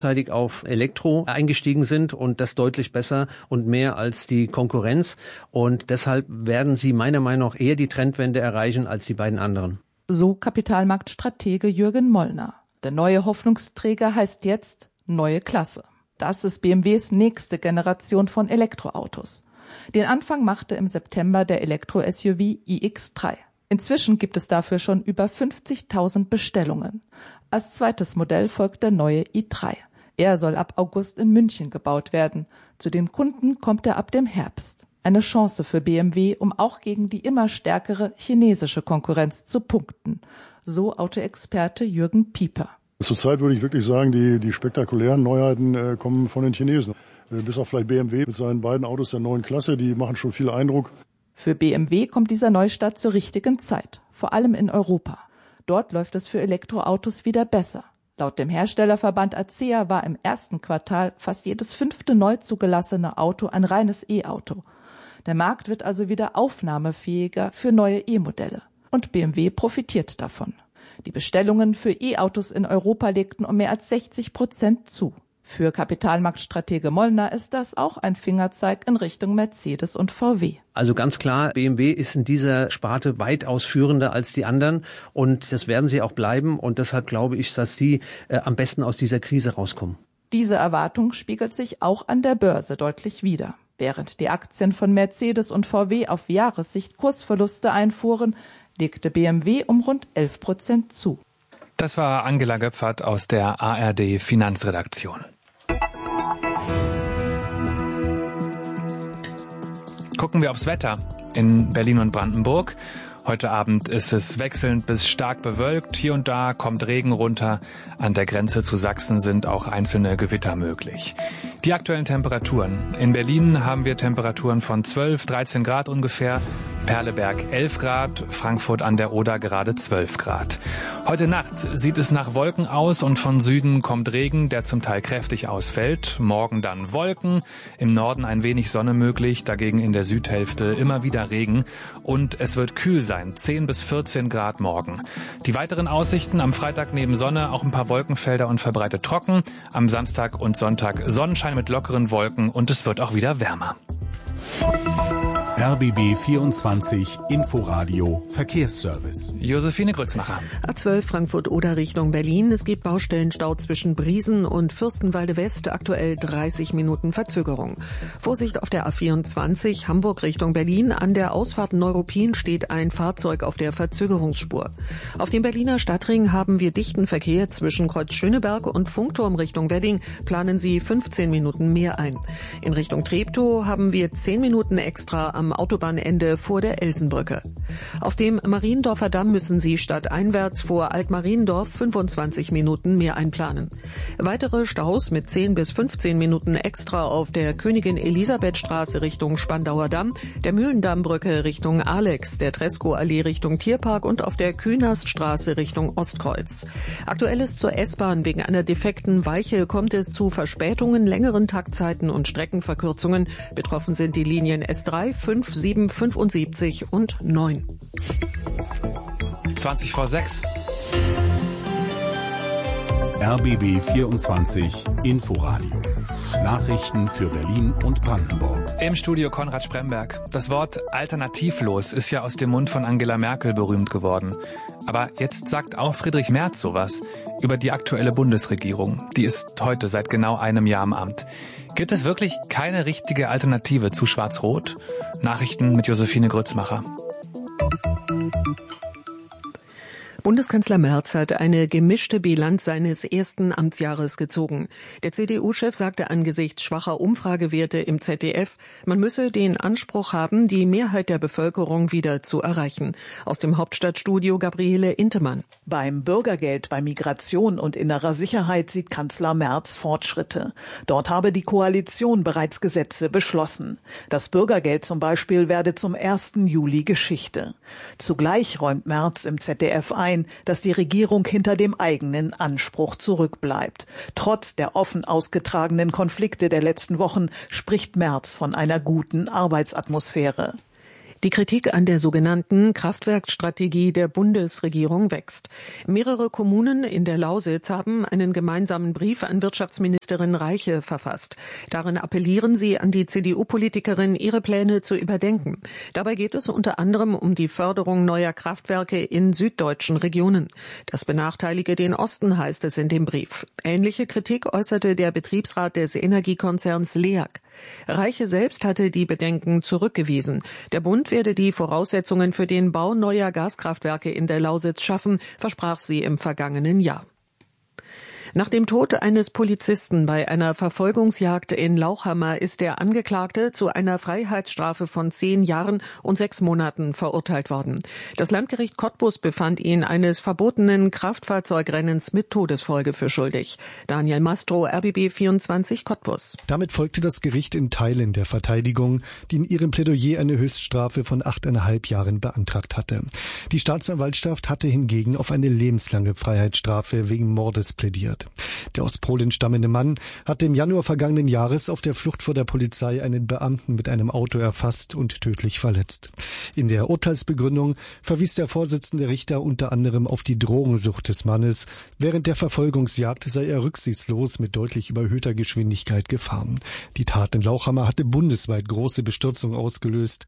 auf Elektro eingestiegen sind und das deutlich besser und mehr als die Konkurrenz. Und deshalb werden sie meiner Meinung nach eher die Trendwende erreichen als die beiden anderen. So Kapitalmarktstratege Jürgen Mollner. Der neue Hoffnungsträger heißt jetzt neue Klasse. Das ist BMWs nächste Generation von Elektroautos. Den Anfang machte im September der Elektro-SUV iX3. Inzwischen gibt es dafür schon über 50.000 Bestellungen. Als zweites Modell folgt der neue i3. Er soll ab August in München gebaut werden. Zu den Kunden kommt er ab dem Herbst. Eine Chance für BMW, um auch gegen die immer stärkere chinesische Konkurrenz zu punkten. So Autoexperte Jürgen Pieper. Zurzeit würde ich wirklich sagen, die spektakulären Neuheiten kommen von den Chinesen. Bis auf vielleicht BMW mit seinen beiden Autos der neuen Klasse, die machen schon viel Eindruck. Für BMW kommt dieser Neustart zur richtigen Zeit, vor allem in Europa. Dort läuft es für Elektroautos wieder besser. Laut dem Herstellerverband ACEA war im ersten Quartal fast jedes 5. neu zugelassene Auto ein reines E-Auto. Der Markt wird also wieder aufnahmefähiger für neue E-Modelle. Und BMW profitiert davon. Die Bestellungen für E-Autos in Europa legten um mehr als 60% zu. Für Kapitalmarktstratege Mollner ist das auch ein Fingerzeig in Richtung Mercedes und VW. Also ganz klar, BMW ist in dieser Sparte weitaus führender als die anderen und das werden sie auch bleiben und deshalb glaube ich, dass sie am besten aus dieser Krise rauskommen. Diese Erwartung spiegelt sich auch an der Börse deutlich wider. Während die Aktien von Mercedes und VW auf Jahressicht Kursverluste einfuhren, legte BMW um rund 11% zu. Das war Angela Göpfert aus der ARD Finanzredaktion. Gucken wir aufs Wetter in Berlin und Brandenburg. Heute Abend ist es wechselnd bis stark bewölkt. Hier und da kommt Regen runter. An der Grenze zu Sachsen sind auch einzelne Gewitter möglich. Die aktuellen Temperaturen. In Berlin haben wir Temperaturen von 12, 13 Grad ungefähr. Perleberg 11 Grad, Frankfurt an der Oder gerade 12 Grad. Heute Nacht sieht es nach Wolken aus und von Süden kommt Regen, der zum Teil kräftig ausfällt. Morgen dann Wolken, im Norden ein wenig Sonne möglich, dagegen in der Südhälfte immer wieder Regen. Und es wird kühl sein, 10 bis 14 Grad morgen. Die weiteren Aussichten: am Freitag neben Sonne auch ein paar Wolkenfelder und verbreitet trocken. Am Samstag und Sonntag Sonnenschein mit lockeren Wolken und es wird auch wieder wärmer. RBB 24 Inforadio Verkehrsservice. Josephine Grützmacher. A12 Frankfurt-Oder Richtung Berlin. Es gibt Baustellenstau zwischen Briesen und Fürstenwalde West. Aktuell 30 Minuten Verzögerung. Vorsicht auf der A24 Hamburg Richtung Berlin. An der Ausfahrt Neuruppin steht ein Fahrzeug auf der Verzögerungsspur. Auf dem Berliner Stadtring haben wir dichten Verkehr zwischen Kreuz Schöneberg und Funkturm Richtung Wedding. Planen Sie 15 Minuten mehr ein. In Richtung Treptow haben wir 10 Minuten extra am Autobahnende vor der Elsenbrücke. Auf dem Mariendorfer Damm müssen Sie stadteinwärts vor Altmariendorf 25 Minuten mehr einplanen. Weitere Staus mit 10 bis 15 Minuten extra auf der Königin-Elisabeth-Straße Richtung Spandauer Damm, der Mühlendammbrücke Richtung Alex, der Tresco-Allee Richtung Tierpark und auf der Künaststraße Richtung Ostkreuz. Aktuell ist zur S-Bahn wegen einer defekten Weiche kommt es zu Verspätungen, längeren Taktzeiten und Streckenverkürzungen. Betroffen sind die Linien S3, 5, 7, 75 und 9. 20 vor 6. RBB 24 Inforadio. Nachrichten für Berlin und Brandenburg. Im Studio Konrad Spremberg. Das Wort alternativlos ist ja aus dem Mund von Angela Merkel berühmt geworden. Aber jetzt sagt auch Friedrich Merz sowas über die aktuelle Bundesregierung. Die ist heute seit genau einem Jahr im Amt. Gibt es wirklich keine richtige Alternative zu Schwarz-Rot? Nachrichten mit Josephine Grützmacher. Bundeskanzler Merz hat eine gemischte Bilanz seines ersten Amtsjahres gezogen. Der CDU-Chef sagte angesichts schwacher Umfragewerte im ZDF, man müsse den Anspruch haben, die Mehrheit der Bevölkerung wieder zu erreichen. Aus dem Hauptstadtstudio Gabriele Intemann. Beim Bürgergeld, bei Migration und innerer Sicherheit sieht Kanzler Merz Fortschritte. Dort habe die Koalition bereits Gesetze beschlossen. Das Bürgergeld zum Beispiel werde zum 1. Juli Geschichte. Zugleich räumt Merz im ZDF ein, dass die Regierung hinter dem eigenen Anspruch zurückbleibt. Trotz der offen ausgetragenen Konflikte der letzten Wochen spricht Merz von einer guten Arbeitsatmosphäre. Die Kritik an der sogenannten Kraftwerkstrategie der Bundesregierung wächst. Mehrere Kommunen in der Lausitz haben einen gemeinsamen Brief an Wirtschaftsministerin Reiche verfasst. Darin appellieren sie an die CDU-Politikerin, ihre Pläne zu überdenken. Dabei geht es unter anderem um die Förderung neuer Kraftwerke in süddeutschen Regionen. Das benachteilige den Osten, heißt es in dem Brief. Ähnliche Kritik äußerte der Betriebsrat des Energiekonzerns LEAG. Reiche selbst hatte die Bedenken zurückgewiesen. Der Bund werde die Voraussetzungen für den Bau neuer Gaskraftwerke in der Lausitz schaffen, versprach sie im vergangenen Jahr. Nach dem Tod eines Polizisten bei einer Verfolgungsjagd in Lauchhammer ist der Angeklagte zu einer Freiheitsstrafe von 10 Jahren und 6 Monaten verurteilt worden. Das Landgericht Cottbus befand ihn eines verbotenen Kraftfahrzeugrennens mit Todesfolge für schuldig. Daniel Mastro, RBB 24 Cottbus. Damit folgte das Gericht in Teilen der Verteidigung, die in ihrem Plädoyer eine Höchststrafe von 8,5 Jahren beantragt hatte. Die Staatsanwaltschaft hatte hingegen auf eine lebenslange Freiheitsstrafe wegen Mordes plädiert. Der aus Polen stammende Mann hatte im Januar vergangenen Jahres auf der Flucht vor der Polizei einen Beamten mit einem Auto erfasst und tödlich verletzt. In der Urteilsbegründung verwies der Vorsitzende Richter unter anderem auf die Drogensucht des Mannes. Während der Verfolgungsjagd sei er rücksichtslos mit deutlich überhöhter Geschwindigkeit gefahren. Die Tat in Lauchhammer hatte bundesweit große Bestürzung ausgelöst.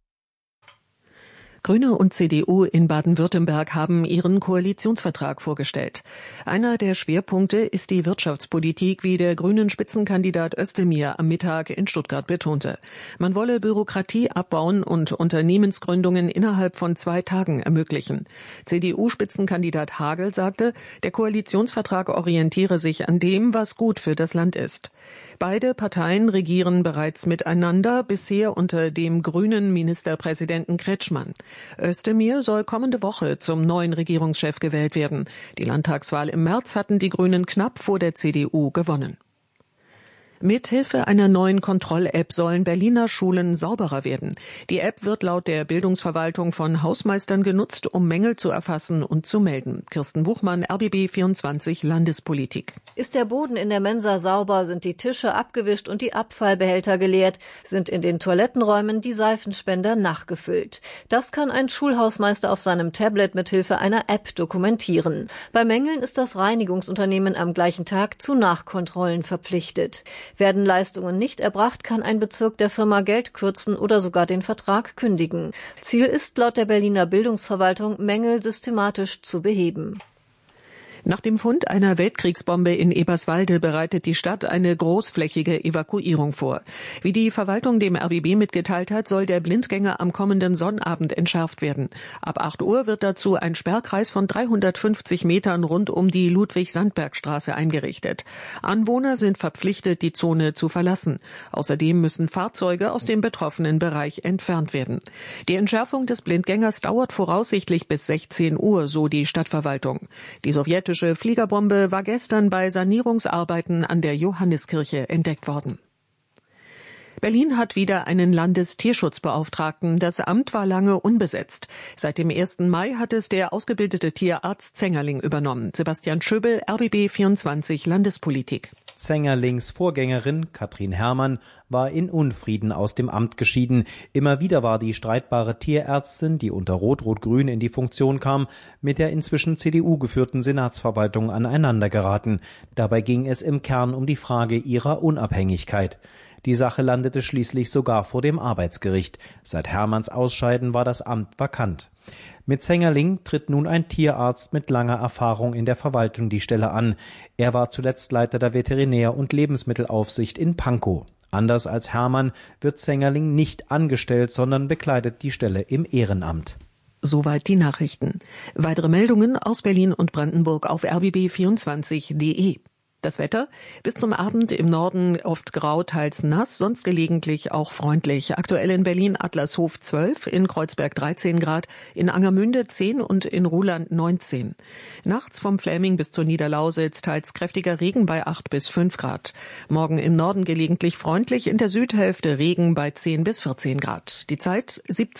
Grüne und CDU in Baden-Württemberg haben ihren Koalitionsvertrag vorgestellt. Einer der Schwerpunkte ist die Wirtschaftspolitik, wie der grünen Spitzenkandidat Özdemir am Mittag in Stuttgart betonte. Man wolle Bürokratie abbauen und Unternehmensgründungen innerhalb von 2 Tagen ermöglichen. CDU-Spitzenkandidat Hagel sagte, der Koalitionsvertrag orientiere sich an dem, was gut für das Land ist. Beide Parteien regieren bereits miteinander, bisher unter dem grünen Ministerpräsidenten Kretschmann. Özdemir soll kommende Woche zum neuen Regierungschef gewählt werden. Die Landtagswahl im März hatten die Grünen knapp vor der CDU gewonnen. Mithilfe einer neuen Kontroll-App sollen Berliner Schulen sauberer werden. Die App wird laut der Bildungsverwaltung von Hausmeistern genutzt, um Mängel zu erfassen und zu melden. Kirsten Buchmann, RBB 24 Landespolitik. Ist der Boden in der Mensa sauber, sind die Tische abgewischt und die Abfallbehälter geleert, sind in den Toilettenräumen die Seifenspender nachgefüllt. Das kann ein Schulhausmeister auf seinem Tablet mithilfe einer App dokumentieren. Bei Mängeln ist das Reinigungsunternehmen am gleichen Tag zu Nachkontrollen verpflichtet. Werden Leistungen nicht erbracht, kann ein Bezirk der Firma Geld kürzen oder sogar den Vertrag kündigen. Ziel ist laut der Berliner Bildungsverwaltung, Mängel systematisch zu beheben. Nach dem Fund einer Weltkriegsbombe in Eberswalde bereitet die Stadt eine großflächige Evakuierung vor. Wie die Verwaltung dem RBB mitgeteilt hat, soll der Blindgänger am kommenden Sonnabend entschärft werden. Ab 8 Uhr wird dazu ein Sperrkreis von 350 Metern rund um die Ludwig-Sandberg-Straße eingerichtet. Anwohner sind verpflichtet, die Zone zu verlassen. Außerdem müssen Fahrzeuge aus dem betroffenen Bereich entfernt werden. Die Entschärfung des Blindgängers dauert voraussichtlich bis 16 Uhr, so die Stadtverwaltung. Die sowjetische Fliegerbombe war gestern bei Sanierungsarbeiten an der Johanneskirche entdeckt worden. Berlin hat wieder einen Landestierschutzbeauftragten. Das Amt war lange unbesetzt. Seit dem 1. Mai hat es der ausgebildete Tierarzt Zengerling übernommen. Sebastian Schöbel, RBB 24 Landespolitik. Zengerlings Vorgängerin Katrin Herrmann war in Unfrieden aus dem Amt geschieden. Immer wieder war die streitbare Tierärztin, die unter Rot-Rot-Grün in die Funktion kam, mit der inzwischen CDU geführten Senatsverwaltung aneinandergeraten. Dabei ging es im Kern um die Frage ihrer Unabhängigkeit. Die Sache landete schließlich sogar vor dem Arbeitsgericht. Seit Herrmanns Ausscheiden war das Amt vakant. Mit Zengerling tritt nun ein Tierarzt mit langer Erfahrung in der Verwaltung die Stelle an. Er war zuletzt Leiter der Veterinär- und Lebensmittelaufsicht in Pankow. Anders als Herrmann wird Zengerling nicht angestellt, sondern bekleidet die Stelle im Ehrenamt. Soweit die Nachrichten. Weitere Meldungen aus Berlin und Brandenburg auf rbb24.de. Das Wetter: bis zum Abend im Norden oft grau, teils nass, sonst gelegentlich auch freundlich. Aktuell in Berlin Adlershof 12, in Kreuzberg 13 Grad, in Angermünde 10 und in Ruhland 19. Nachts vom Fläming bis zur Niederlausitz teils kräftiger Regen bei 8 bis 5 Grad. Morgen im Norden gelegentlich freundlich, in der Südhälfte Regen bei 10 bis 14 Grad. Die Zeit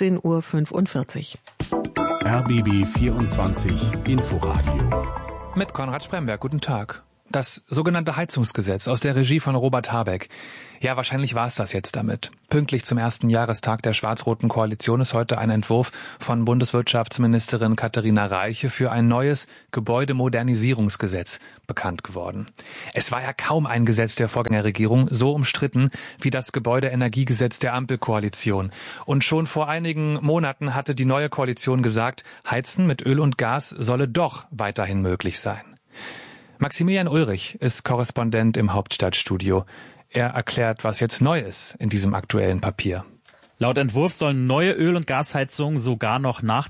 17:45 Uhr. RBB 24 Inforadio. Mit Konrad Spremberg, guten Tag. Das sogenannte Heizungsgesetz aus der Regie von Robert Habeck. Ja, wahrscheinlich war es das jetzt damit. Pünktlich zum ersten Jahrestag der schwarz-roten Koalition ist heute ein Entwurf von Bundeswirtschaftsministerin Katharina Reiche für ein neues Gebäudemodernisierungsgesetz bekannt geworden. Es war ja kaum ein Gesetz der Vorgängerregierung so umstritten wie das Gebäudeenergiegesetz der Ampelkoalition. Und schon vor einigen Monaten hatte die neue Koalition gesagt, Heizen mit Öl und Gas solle doch weiterhin möglich sein. Maximilian Ulrich ist Korrespondent im Hauptstadtstudio. Er erklärt, was jetzt neu ist in diesem aktuellen Papier. Laut Entwurf sollen neue Öl- und Gasheizungen sogar noch nach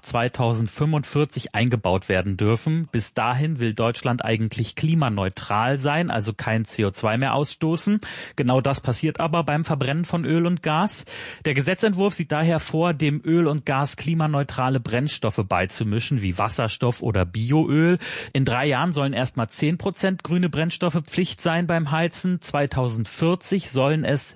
2045 eingebaut werden dürfen. Bis dahin will Deutschland eigentlich klimaneutral sein, also kein CO2 mehr ausstoßen. Genau das passiert aber beim Verbrennen von Öl und Gas. Der Gesetzentwurf sieht daher vor, dem Öl und Gas klimaneutrale Brennstoffe beizumischen, wie Wasserstoff oder Bioöl. In 3 Jahren sollen erstmal 10% grüne Brennstoffe Pflicht sein beim Heizen. 2040 sollen es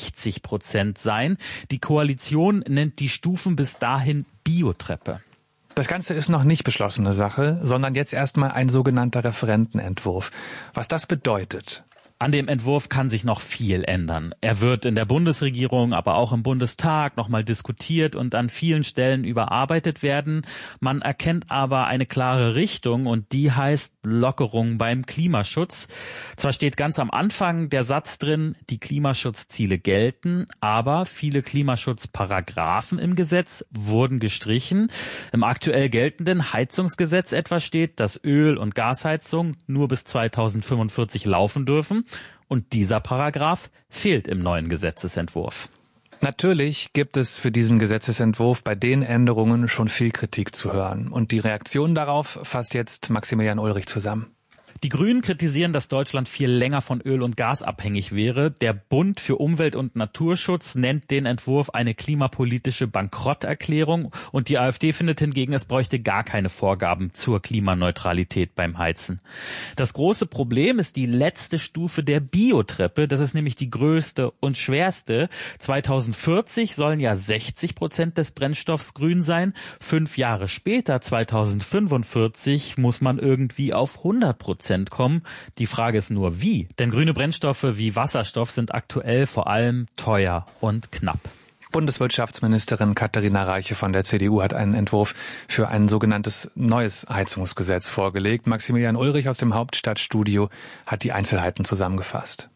60% sein. Die Koalition nennt die Stufen bis dahin Biotreppe. Das Ganze ist noch nicht beschlossene Sache, sondern jetzt erstmal ein sogenannter Referentenentwurf. Was das bedeutet? An dem Entwurf kann sich noch viel ändern. Er wird in der Bundesregierung, aber auch im Bundestag nochmal diskutiert und an vielen Stellen überarbeitet werden. Man erkennt aber eine klare Richtung und die heißt Lockerung beim Klimaschutz. Zwar steht ganz am Anfang der Satz drin, die Klimaschutzziele gelten, aber viele Klimaschutzparagraphen im Gesetz wurden gestrichen. Im aktuell geltenden Heizungsgesetz etwa steht, dass Öl- und Gasheizungen nur bis 2045 laufen dürfen. Und dieser Paragraph fehlt im neuen Gesetzesentwurf. Natürlich gibt es für diesen Gesetzesentwurf bei den Änderungen schon viel Kritik zu hören. Und die Reaktion darauf fasst jetzt Maximilian Ulrich zusammen. Die Grünen kritisieren, dass Deutschland viel länger von Öl und Gas abhängig wäre. Der Bund für Umwelt- und Naturschutz nennt den Entwurf eine klimapolitische Bankrotterklärung. Und die AfD findet hingegen, es bräuchte gar keine Vorgaben zur Klimaneutralität beim Heizen. Das große Problem ist die letzte Stufe der Biotreppe. Das ist nämlich die größte und schwerste. 2040 sollen ja 60% des Brennstoffs grün sein. 5 Jahre später, 2045, muss man irgendwie auf 100% kommen. Die Frage ist nur, wie? Denn grüne Brennstoffe wie Wasserstoff sind aktuell vor allem teuer und knapp. Bundeswirtschaftsministerin Katharina Reiche von der CDU hat einen Entwurf für ein sogenanntes neues Heizungsgesetz vorgelegt. Maximilian Ulrich aus dem Hauptstadtstudio hat die Einzelheiten zusammengefasst.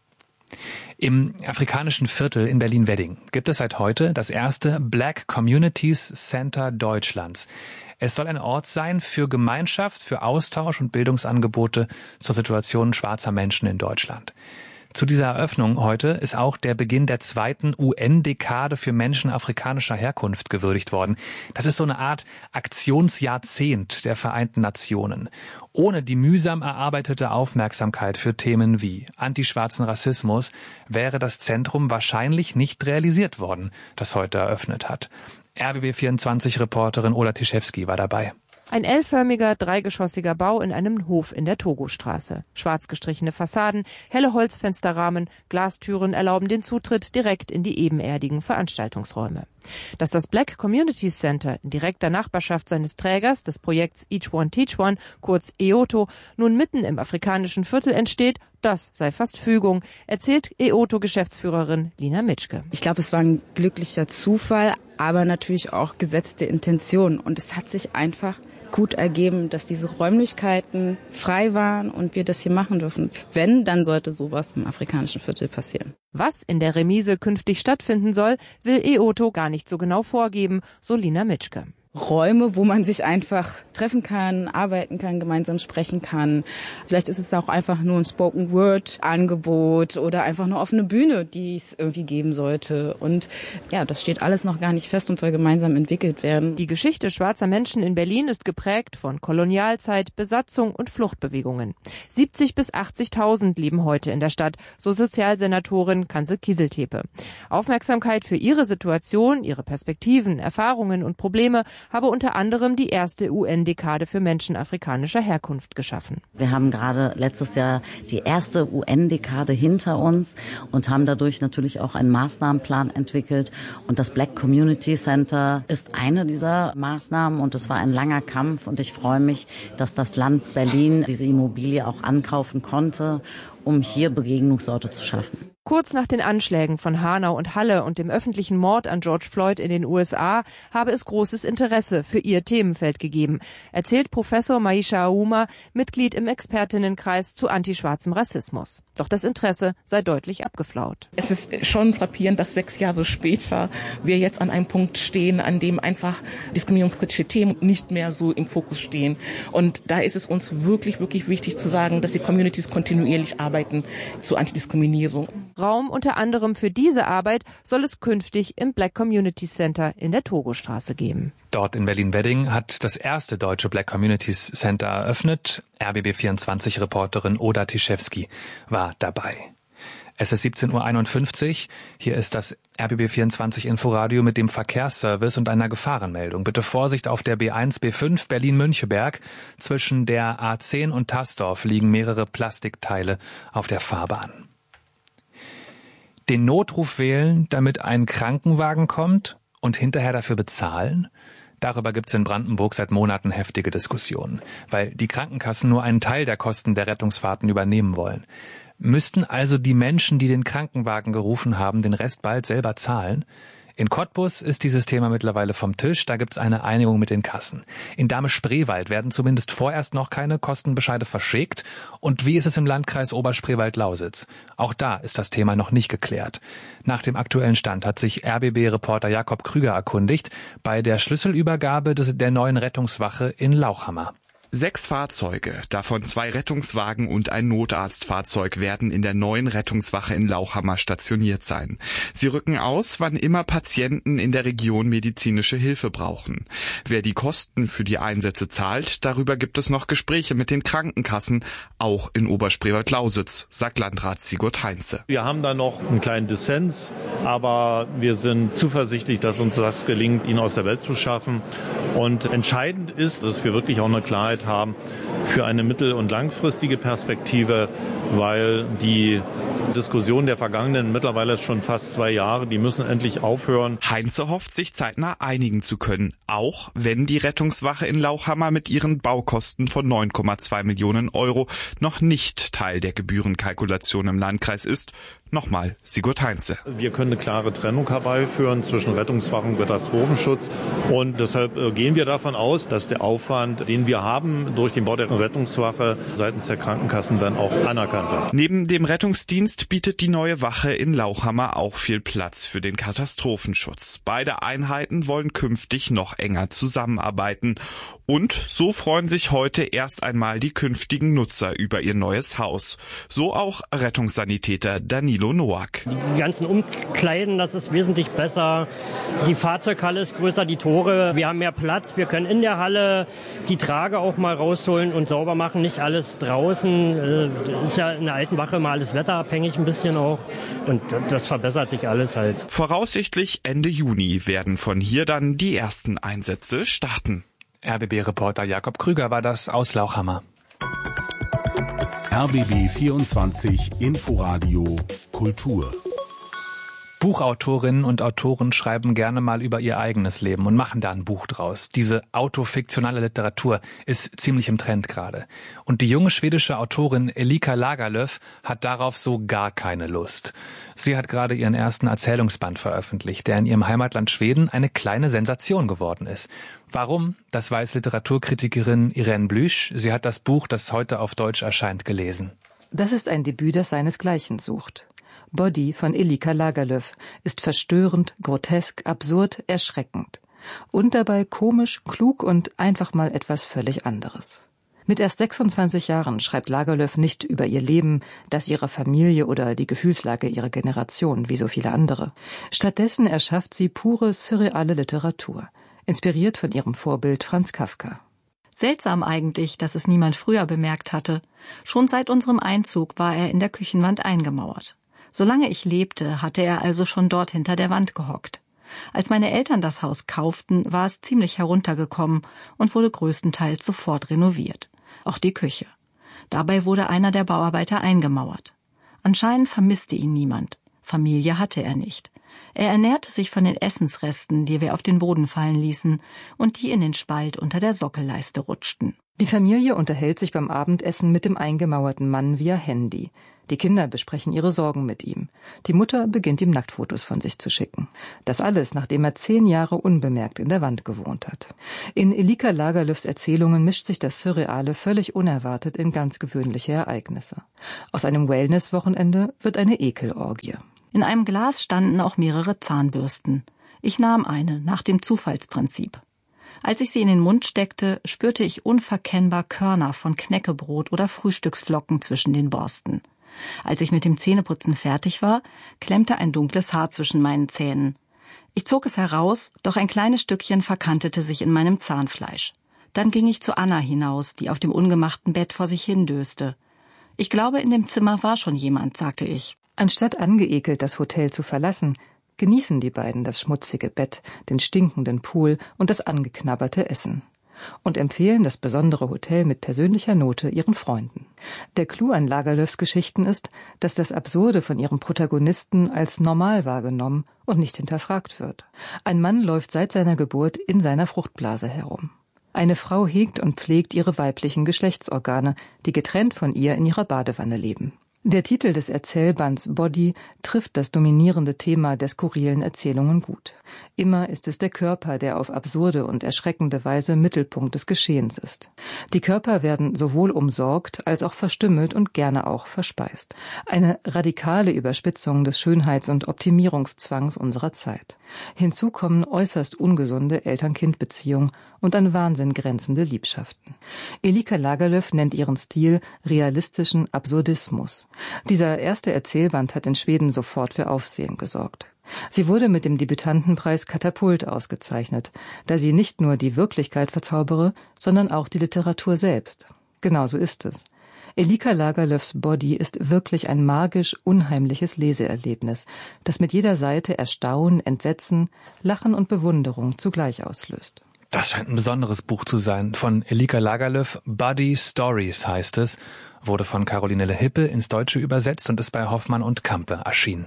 Im afrikanischen Viertel in Berlin-Wedding gibt es seit heute das erste Black Communities Center Deutschlands. Es soll ein Ort sein für Gemeinschaft, für Austausch und Bildungsangebote zur Situation schwarzer Menschen in Deutschland. Zu dieser Eröffnung heute ist auch der Beginn der 2. UN-Dekade für Menschen afrikanischer Herkunft gewürdigt worden. Das ist so eine Art Aktionsjahrzehnt der Vereinten Nationen. Ohne die mühsam erarbeitete Aufmerksamkeit für Themen wie antischwarzen Rassismus wäre das Zentrum wahrscheinlich nicht realisiert worden, das heute eröffnet hat. RBB24-Reporterin Ola Tischewski war dabei. Ein L-förmiger, dreigeschossiger Bau in einem Hof in der Togostraße. Schwarz gestrichene Fassaden, helle Holzfensterrahmen, Glastüren erlauben den Zutritt direkt in die ebenerdigen Veranstaltungsräume. Dass das Black Communities Center in direkter Nachbarschaft seines Trägers, des Projekts Each One Teach One, kurz EOTO, nun mitten im afrikanischen Viertel entsteht, das sei fast Fügung, erzählt EOTO-Geschäftsführerin Lina Mitschke. Ich glaube, es war ein glücklicher Zufall, aber natürlich auch gesetzte Intention. Und es hat sich einfach gut ergeben, dass diese Räumlichkeiten frei waren und wir das hier machen dürfen. Wenn, dann sollte sowas im afrikanischen Viertel passieren. Was in der Remise künftig stattfinden soll, will EOTO gar nicht so genau vorgeben, so Lina Mitschke. Räume, wo man sich einfach treffen kann, arbeiten kann, gemeinsam sprechen kann. Vielleicht ist es auch einfach nur ein Spoken-Word-Angebot oder einfach eine offene Bühne, die es irgendwie geben sollte. Und ja, das steht alles noch gar nicht fest und soll gemeinsam entwickelt werden. Die Geschichte schwarzer Menschen in Berlin ist geprägt von Kolonialzeit, Besatzung und Fluchtbewegungen. 70.000 bis 80.000 leben heute in der Stadt, so Sozialsenatorin Kanzel Kieseltepe. Aufmerksamkeit für ihre Situation, ihre Perspektiven, Erfahrungen und Probleme habe unter anderem die erste UN-Dekade für Menschen afrikanischer Herkunft geschaffen. Wir haben gerade letztes Jahr die erste UN-Dekade hinter uns und haben dadurch natürlich auch einen Maßnahmenplan entwickelt. Und das Black Community Center ist eine dieser Maßnahmen und es war ein langer Kampf und ich freue mich, dass das Land Berlin diese Immobilie auch ankaufen konnte, um hier Begegnungsorte zu schaffen. Kurz nach den Anschlägen von Hanau und Halle und dem öffentlichen Mord an George Floyd in den USA habe es großes Interesse für ihr Themenfeld gegeben, erzählt Professor Maisha Aouma, Mitglied im Expertinnenkreis zu antischwarzem Rassismus. Doch das Interesse sei deutlich abgeflaut. Es ist schon frappierend, dass 6 Jahre später wir jetzt an einem Punkt stehen, an dem einfach diskriminierungskritische Themen nicht mehr so im Fokus stehen. Und da ist es uns wirklich, wirklich wichtig zu sagen, dass die Communities kontinuierlich arbeiten zur Antidiskriminierung. Raum unter anderem für diese Arbeit soll es künftig im Black Community Center in der Togostraße geben. Dort in Berlin-Wedding hat das erste deutsche Black Communities Center eröffnet. RBB24-Reporterin Oda Tischewski war dabei. Es ist 17:51 Uhr. Hier ist das RBB24 Inforadio mit dem Verkehrsservice und einer Gefahrenmeldung. Bitte Vorsicht auf der B1, B5 Berlin-Müncheberg. Zwischen der A10 und Tassdorf liegen mehrere Plastikteile auf der Fahrbahn. Den Notruf wählen, damit ein Krankenwagen kommt und hinterher dafür bezahlen? Darüber gibt es in Brandenburg seit Monaten heftige Diskussionen, weil die Krankenkassen nur einen Teil der Kosten der Rettungsfahrten übernehmen wollen. Müssten also die Menschen, die den Krankenwagen gerufen haben, den Rest bald selber zahlen? In Cottbus ist dieses Thema mittlerweile vom Tisch, da gibt es eine Einigung mit den Kassen. In Dahme-Spreewald werden zumindest vorerst noch keine Kostenbescheide verschickt. Und wie ist es im Landkreis Oberspreewald-Lausitz? Auch da ist das Thema noch nicht geklärt. Nach dem aktuellen Stand hat sich RBB-Reporter Jakob Krüger erkundigt bei der Schlüsselübergabe der neuen Rettungswache in Lauchhammer. 6 Fahrzeuge, davon 2 Rettungswagen und ein Notarztfahrzeug werden in der neuen Rettungswache in Lauchhammer stationiert sein. Sie rücken aus, wann immer Patienten in der Region medizinische Hilfe brauchen. Wer die Kosten für die Einsätze zahlt, darüber gibt es noch Gespräche mit den Krankenkassen, auch in Oberspreewald-Lausitz, sagt Landrat Sigurd Heinze. Wir haben da noch einen kleinen Dissens, aber wir sind zuversichtlich, dass uns das gelingt, ihn aus der Welt zu schaffen. Und entscheidend ist, dass wir wirklich auch eine Klarheit haben für eine mittel- und langfristige Perspektive, weil die Diskussion der vergangenen mittlerweile schon fast 2 Jahre, die müssen endlich aufhören. Heinze hofft, sich zeitnah einigen zu können, auch wenn die Rettungswache in Lauchhammer mit ihren Baukosten von 9,2 Millionen Euro noch nicht Teil der Gebührenkalkulation im Landkreis ist. Nochmal Sigurd Heinze. Wir können eine klare Trennung herbeiführen zwischen Rettungswache und Katastrophenschutz und deshalb gehen wir davon aus, dass der Aufwand, den wir haben durch den Bau der Rettungswache seitens der Krankenkassen dann auch anerkannt wird. Neben dem Rettungsdienst bietet die neue Wache in Lauchhammer auch viel Platz für den Katastrophenschutz. Beide Einheiten wollen künftig noch enger zusammenarbeiten. Und so freuen sich heute erst einmal die künftigen Nutzer über ihr neues Haus. So auch Rettungssanitäter Danilo Noack. Die ganzen Umkleiden, das ist wesentlich besser. Die Fahrzeughalle ist größer, die Tore, wir haben mehr Platz. Wir können in der Halle die Trage auch mal rausholen und sauber machen. Nicht alles draußen. Ist ja in der alten Wache mal alles wetterabhängig ein bisschen auch. Und das verbessert sich alles halt. Voraussichtlich Ende Juni werden von hier dann die ersten Einsätze starten. RBB-Reporter Jakob Krüger war das aus Lauchhammer. RBB 24 Inforadio Kultur. Buchautorinnen und Autoren schreiben gerne mal über ihr eigenes Leben und machen da ein Buch draus. Diese autofiktionale Literatur ist ziemlich im Trend gerade. Und die junge schwedische Autorin Elika Lagerlöf hat darauf so gar keine Lust. Sie hat gerade ihren ersten Erzählungsband veröffentlicht, der in ihrem Heimatland Schweden eine kleine Sensation geworden ist. Warum? Das weiß Literaturkritikerin Irene Blüsch. Sie hat das Buch, das heute auf Deutsch erscheint, gelesen. Das ist ein Debüt, das seinesgleichen sucht. Body von Elika Lagerlöf ist verstörend, grotesk, absurd, erschreckend. Und dabei komisch, klug und einfach mal etwas völlig anderes. Mit erst 26 Jahren schreibt Lagerlöf nicht über ihr Leben, das ihrer Familie oder die Gefühlslage ihrer Generation, wie so viele andere. Stattdessen erschafft sie pure, surreale Literatur, inspiriert von ihrem Vorbild Franz Kafka. Seltsam eigentlich, dass es niemand früher bemerkt hatte. Schon seit unserem Einzug war er in der Küchenwand eingemauert. Solange ich lebte, hatte er also schon dort hinter der Wand gehockt. Als meine Eltern das Haus kauften, war es ziemlich heruntergekommen und wurde größtenteils sofort renoviert. Auch die Küche. Dabei wurde einer der Bauarbeiter eingemauert. Anscheinend vermisste ihn niemand. Familie hatte er nicht. Er ernährte sich von den Essensresten, die wir auf den Boden fallen ließen und die in den Spalt unter der Sockelleiste rutschten. Die Familie unterhält sich beim Abendessen mit dem eingemauerten Mann via Handy. Die Kinder besprechen ihre Sorgen mit ihm. Die Mutter beginnt ihm Nacktfotos von sich zu schicken. Das alles, nachdem er 10 Jahre unbemerkt in der Wand gewohnt hat. In Elika Lagerlöfs Erzählungen mischt sich das Surreale völlig unerwartet in ganz gewöhnliche Ereignisse. Aus einem Wellness-Wochenende wird eine Ekelorgie. In einem Glas standen auch mehrere Zahnbürsten. Ich nahm eine, nach dem Zufallsprinzip. Als ich sie in den Mund steckte, spürte ich unverkennbar Körner von Knäckebrot oder Frühstücksflocken zwischen den Borsten. Als ich mit dem Zähneputzen fertig war, klemmte ein dunkles Haar zwischen meinen Zähnen. Ich zog es heraus, doch ein kleines Stückchen verkantete sich in meinem Zahnfleisch. Dann ging ich zu Anna hinaus, die auf dem ungemachten Bett vor sich hindöste. Ich glaube, in dem Zimmer war schon jemand, sagte ich. Anstatt angeekelt das Hotel zu verlassen, genießen die beiden das schmutzige Bett, den stinkenden Pool und das angeknabberte Essen. Und empfehlen das besondere Hotel mit persönlicher Note ihren Freunden. Der Clou an Lagerlöfs Geschichten ist, dass das Absurde von ihrem Protagonisten als normal wahrgenommen und nicht hinterfragt wird. Ein Mann läuft seit seiner Geburt in seiner Fruchtblase herum. Eine Frau hegt und pflegt ihre weiblichen Geschlechtsorgane, die getrennt von ihr in ihrer Badewanne leben. Der Titel des Erzählbands Body trifft das dominierende Thema der skurrilen Erzählungen gut. Immer ist es der Körper, der auf absurde und erschreckende Weise Mittelpunkt des Geschehens ist. Die Körper werden sowohl umsorgt als auch verstümmelt und gerne auch verspeist. Eine radikale Überspitzung des Schönheits- und Optimierungszwangs unserer Zeit. Hinzu kommen äußerst ungesunde Eltern-Kind-Beziehungen und an Wahnsinn grenzende Liebschaften. Elika Lagerlöf nennt ihren Stil realistischen Absurdismus. Dieser erste Erzählband hat in Schweden sofort für Aufsehen gesorgt. Sie wurde mit dem Debütantenpreis Katapult ausgezeichnet, da sie nicht nur die Wirklichkeit verzaubere, sondern auch die Literatur selbst. Genauso ist es. Elika Lagerlöfs Body ist wirklich ein magisch unheimliches Leseerlebnis, das mit jeder Seite Erstaunen, Entsetzen, Lachen und Bewunderung zugleich auslöst. Das scheint ein besonderes Buch zu sein. Von Elika Lagerlöf, Body Stories heißt es, wurde von Caroline Hippe ins Deutsche übersetzt und ist bei Hoffmann und Campe erschienen.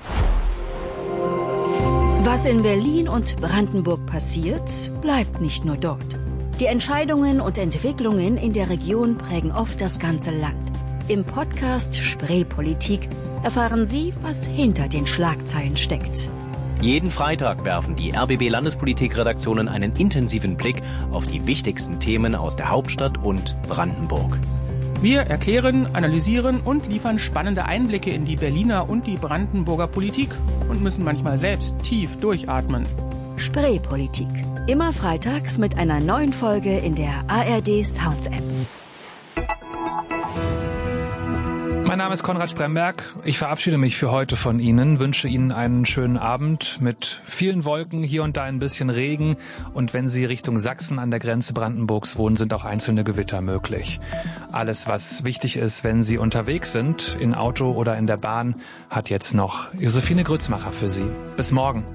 Was in Berlin und Brandenburg passiert, bleibt nicht nur dort. Die Entscheidungen und Entwicklungen in der Region prägen oft das ganze Land. Im Podcast Spreepolitik erfahren Sie, was hinter den Schlagzeilen steckt. Jeden Freitag werfen die RBB-Landespolitik-Redaktionen einen intensiven Blick auf die wichtigsten Themen aus der Hauptstadt und Brandenburg. Wir erklären, analysieren und liefern spannende Einblicke in die Berliner und die Brandenburger Politik und müssen manchmal selbst tief durchatmen. Spreepolitik. Immer freitags mit einer neuen Folge in der ARD Sounds App. Mein Name ist Konrad Spremberg. Ich verabschiede mich für heute von Ihnen, wünsche Ihnen einen schönen Abend mit vielen Wolken, hier und da ein bisschen Regen. Und wenn Sie Richtung Sachsen an der Grenze Brandenburgs wohnen, sind auch einzelne Gewitter möglich. Alles, was wichtig ist, wenn Sie unterwegs sind, in Auto oder in der Bahn, hat jetzt noch Josephine Grützmacher für Sie. Bis morgen.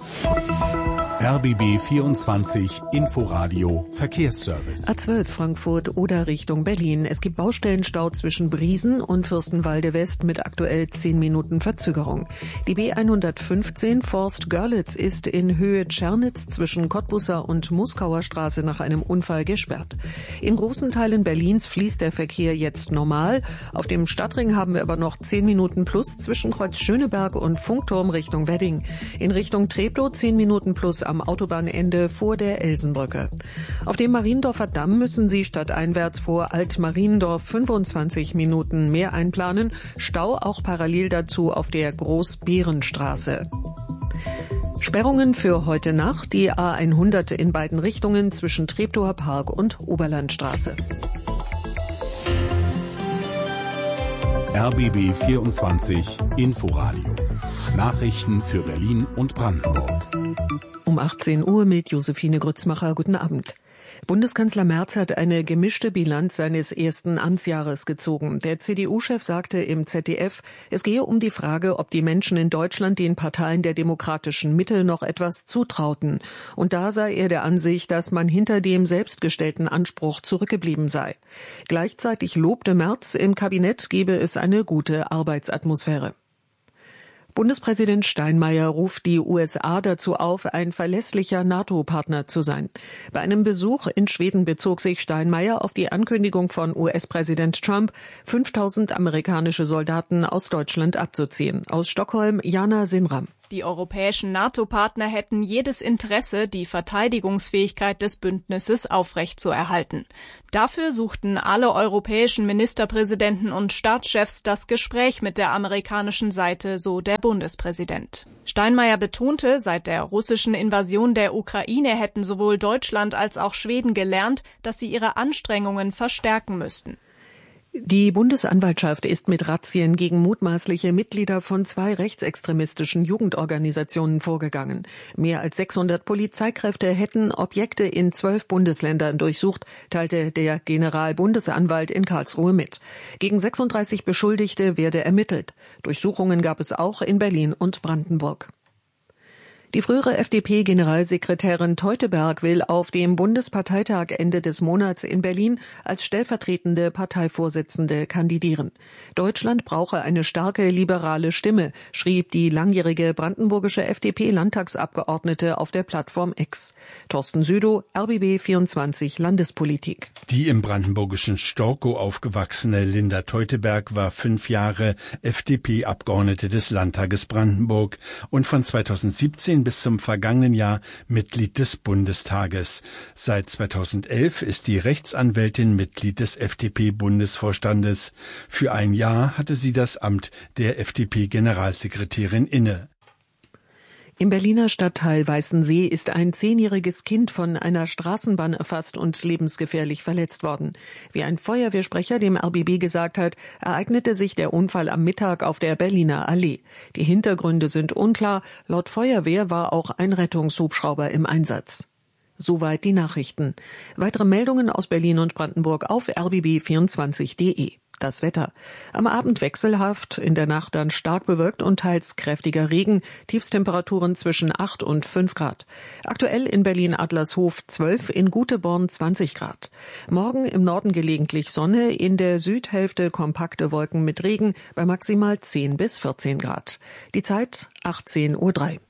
RBB 24 Inforadio Verkehrsservice. A12 Frankfurt oder Richtung Berlin. Es gibt Baustellenstau zwischen Briesen und Fürstenwalde West mit aktuell 10 Minuten Verzögerung. Die B115 Forst-Görlitz ist in Höhe Tschernitz zwischen Cottbusser und Muskauer Straße nach einem Unfall gesperrt. In großen Teilen Berlins fließt der Verkehr jetzt normal. Auf dem Stadtring haben wir aber noch 10 Minuten plus zwischen Kreuz Schöneberg und Funkturm Richtung Wedding. In Richtung Treptow 10 Minuten plus am Autobahnende vor der Elsenbrücke. Auf dem Mariendorfer Damm müssen Sie stadteinwärts vor Alt-Mariendorf 25 Minuten mehr einplanen. Stau auch parallel dazu auf der Groß-Berenstraße. Sperrungen für heute Nacht, die A100 in beiden Richtungen zwischen Treptower Park und Oberlandstraße. RBB 24 Inforadio. Nachrichten für Berlin und Brandenburg. Um 18 Uhr mit Josephine Grützmacher. Guten Abend. Bundeskanzler Merz hat eine gemischte Bilanz seines ersten Amtsjahres gezogen. Der CDU-Chef sagte im ZDF, es gehe um die Frage, ob die Menschen in Deutschland den Parteien der demokratischen Mitte noch etwas zutrauten. Und da sei er der Ansicht, dass man hinter dem selbstgestellten Anspruch zurückgeblieben sei. Gleichzeitig lobte Merz, im Kabinett gebe es eine gute Arbeitsatmosphäre. Bundespräsident Steinmeier ruft die USA dazu auf, ein verlässlicher NATO-Partner zu sein. Bei einem Besuch in Schweden bezog sich Steinmeier auf die Ankündigung von US-Präsident Trump, 5.000 amerikanische Soldaten aus Deutschland abzuziehen. Aus Stockholm, Jana Sinram. Die europäischen NATO-Partner hätten jedes Interesse, die Verteidigungsfähigkeit des Bündnisses aufrechtzuerhalten. Dafür suchten alle europäischen Ministerpräsidenten und Staatschefs das Gespräch mit der amerikanischen Seite, so der Bundespräsident. Steinmeier betonte, seit der russischen Invasion der Ukraine hätten sowohl Deutschland als auch Schweden gelernt, dass sie ihre Anstrengungen verstärken müssten. Die Bundesanwaltschaft ist mit Razzien gegen mutmaßliche Mitglieder von 2 rechtsextremistischen Jugendorganisationen vorgegangen. Mehr als 600 Polizeikräfte hätten Objekte in 12 Bundesländern durchsucht, teilte der Generalbundesanwalt in Karlsruhe mit. Gegen 36 Beschuldigte werde ermittelt. Durchsuchungen gab es auch in Berlin und Brandenburg. Die frühere FDP-Generalsekretärin Teuteberg will auf dem Bundesparteitag Ende des Monats in Berlin als stellvertretende Parteivorsitzende kandidieren. Deutschland brauche eine starke liberale Stimme, schrieb die langjährige brandenburgische FDP-Landtagsabgeordnete auf der Plattform X. Thorsten Südow, RBB 24 Landespolitik. Die im brandenburgischen Storkow aufgewachsene Linda Teuteberg war 5 Jahre FDP-Abgeordnete des Landtages Brandenburg und von 2017 bis zum vergangenen Jahr Mitglied des Bundestages. Seit 2011 ist die Rechtsanwältin Mitglied des FDP-Bundesvorstandes. Für ein Jahr hatte sie das Amt der FDP-Generalsekretärin inne. Im Berliner Stadtteil Weißensee ist ein 10-jähriges Kind von einer Straßenbahn erfasst und lebensgefährlich verletzt worden. Wie ein Feuerwehrsprecher dem RBB gesagt hat, ereignete sich der Unfall am Mittag auf der Berliner Allee. Die Hintergründe sind unklar. Laut Feuerwehr war auch ein Rettungshubschrauber im Einsatz. Soweit die Nachrichten. Weitere Meldungen aus Berlin und Brandenburg auf rbb24.de. Das Wetter. Am Abend wechselhaft, in der Nacht dann stark bewölkt und teils kräftiger Regen, Tiefstemperaturen zwischen 8 und 5 Grad. Aktuell in Berlin-Adlershof 12, in Guteborn 20 Grad. Morgen im Norden gelegentlich Sonne, in der Südhälfte kompakte Wolken mit Regen bei maximal 10 bis 14 Grad. Die Zeit 18:03 Uhr.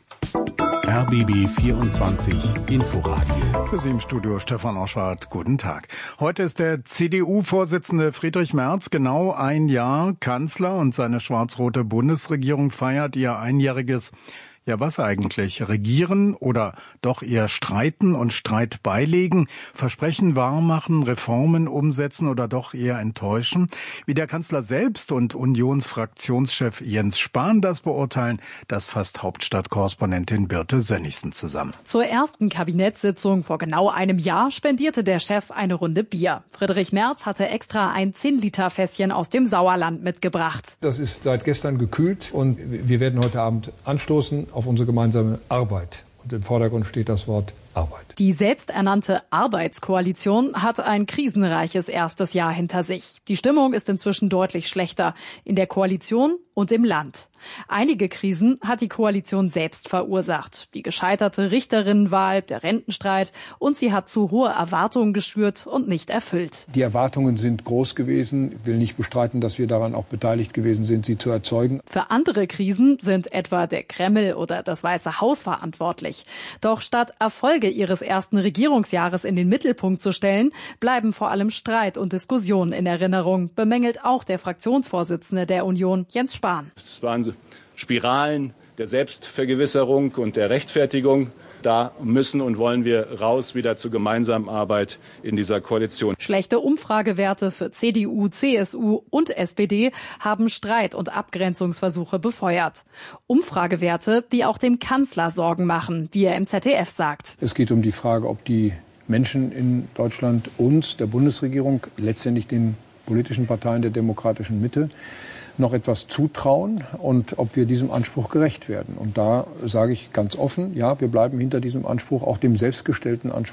RBB 24 Inforadio. Für Sie im Studio Stefan Oschwart. Guten Tag. Heute ist der CDU-Vorsitzende Friedrich Merz genau ein Jahr Kanzler und seine schwarz-rote Bundesregierung feiert ihr einjähriges, ja was eigentlich, regieren oder doch eher streiten und Streit beilegen, Versprechen wahrmachen, Reformen umsetzen oder doch eher enttäuschen? Wie der Kanzler selbst und Unionsfraktionschef Jens Spahn das beurteilen, das fasst Hauptstadtkorrespondentin Birte Sönnigsen zusammen. Zur ersten Kabinettssitzung vor genau einem Jahr spendierte der Chef eine Runde Bier. Friedrich Merz hatte extra ein 10-Liter-Fässchen aus dem Sauerland mitgebracht. Das ist seit gestern gekühlt und wir werden heute Abend anstoßen auf unsere gemeinsame Arbeit. Und im Vordergrund steht das Wort Arbeit. Die selbsternannte Arbeitskoalition hat ein krisenreiches erstes Jahr hinter sich. Die Stimmung ist inzwischen deutlich schlechter in der Koalition und im Land. Einige Krisen hat die Koalition selbst verursacht. Die gescheiterte Richterinnenwahl, der Rentenstreit und sie hat zu hohe Erwartungen geschürt und nicht erfüllt. Die Erwartungen sind groß gewesen. Ich will nicht bestreiten, dass wir daran auch beteiligt gewesen sind, sie zu erzeugen. Für andere Krisen sind etwa der Kreml oder das Weiße Haus verantwortlich. Doch statt Erfolge ihres ersten Regierungsjahres in den Mittelpunkt zu stellen, bleiben vor allem Streit und Diskussionen in Erinnerung, bemängelt auch der Fraktionsvorsitzende der Union, Jens Spahn. Es waren Spiralen der Selbstvergewisserung und der Rechtfertigung. Da müssen und wollen wir raus wieder zur gemeinsamen Arbeit in dieser Koalition. Schlechte Umfragewerte für CDU, CSU und SPD haben Streit und Abgrenzungsversuche befeuert. Umfragewerte, die auch dem Kanzler Sorgen machen, wie er im ZDF sagt. Es geht um die Frage, ob die Menschen in Deutschland uns, der Bundesregierung, letztendlich den politischen Parteien der demokratischen Mitte, noch etwas zutrauen und ob wir diesem Anspruch gerecht werden. Und da sage ich ganz offen, ja, wir bleiben hinter diesem Anspruch, auch dem selbstgestellten Anspruch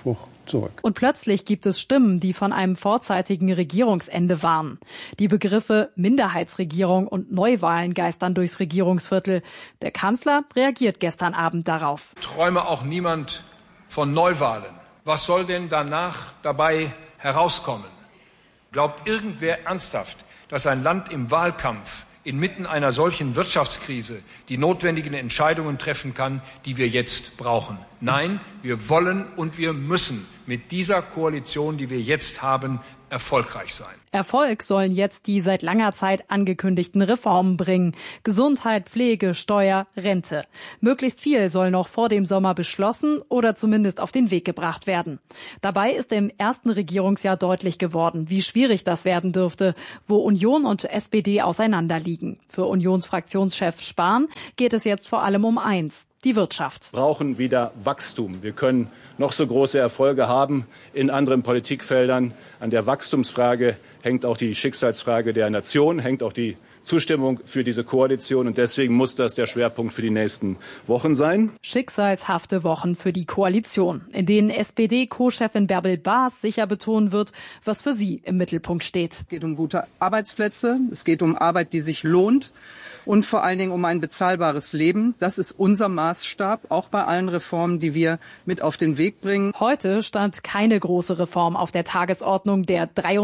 zurück. Und plötzlich gibt es Stimmen, die von einem vorzeitigen Regierungsende warnen. Die Begriffe Minderheitsregierung und Neuwahlen geistern durchs Regierungsviertel. Der Kanzler reagiert gestern Abend darauf. Träume auch niemand von Neuwahlen. Was soll denn danach dabei herauskommen? Glaubt irgendwer ernsthaft, dass ein Land im Wahlkampf inmitten einer solchen Wirtschaftskrise die notwendigen Entscheidungen treffen kann, die wir jetzt brauchen? Nein, wir wollen und wir müssen mit dieser Koalition, die wir jetzt haben, erfolgreich sein. Erfolg sollen jetzt die seit langer Zeit angekündigten Reformen bringen. Gesundheit, Pflege, Steuer, Rente. Möglichst viel soll noch vor dem Sommer beschlossen oder zumindest auf den Weg gebracht werden. Dabei ist im ersten Regierungsjahr deutlich geworden, wie schwierig das werden dürfte, wo Union und SPD auseinanderliegen. Für Unionsfraktionschef Spahn geht es jetzt vor allem um eins: die Wirtschaft. Wir brauchen wieder Wachstum. Wir können noch so große Erfolge haben in anderen Politikfeldern. An der Wachstumsfrage hängt auch die Schicksalsfrage der Nation, hängt auch die Zustimmung für diese Koalition. Und deswegen muss das der Schwerpunkt für die nächsten Wochen sein. Schicksalshafte Wochen für die Koalition, in denen SPD-Co-Chefin Bärbel Baas sicher betonen wird, was für sie im Mittelpunkt steht. Es geht um gute Arbeitsplätze, es geht um Arbeit, die sich lohnt und vor allen Dingen um ein bezahlbares Leben. Das ist unser Maßstab, auch bei allen Reformen, die wir mit auf den Weg bringen. Heute stand keine große Reform auf der Tagesordnung der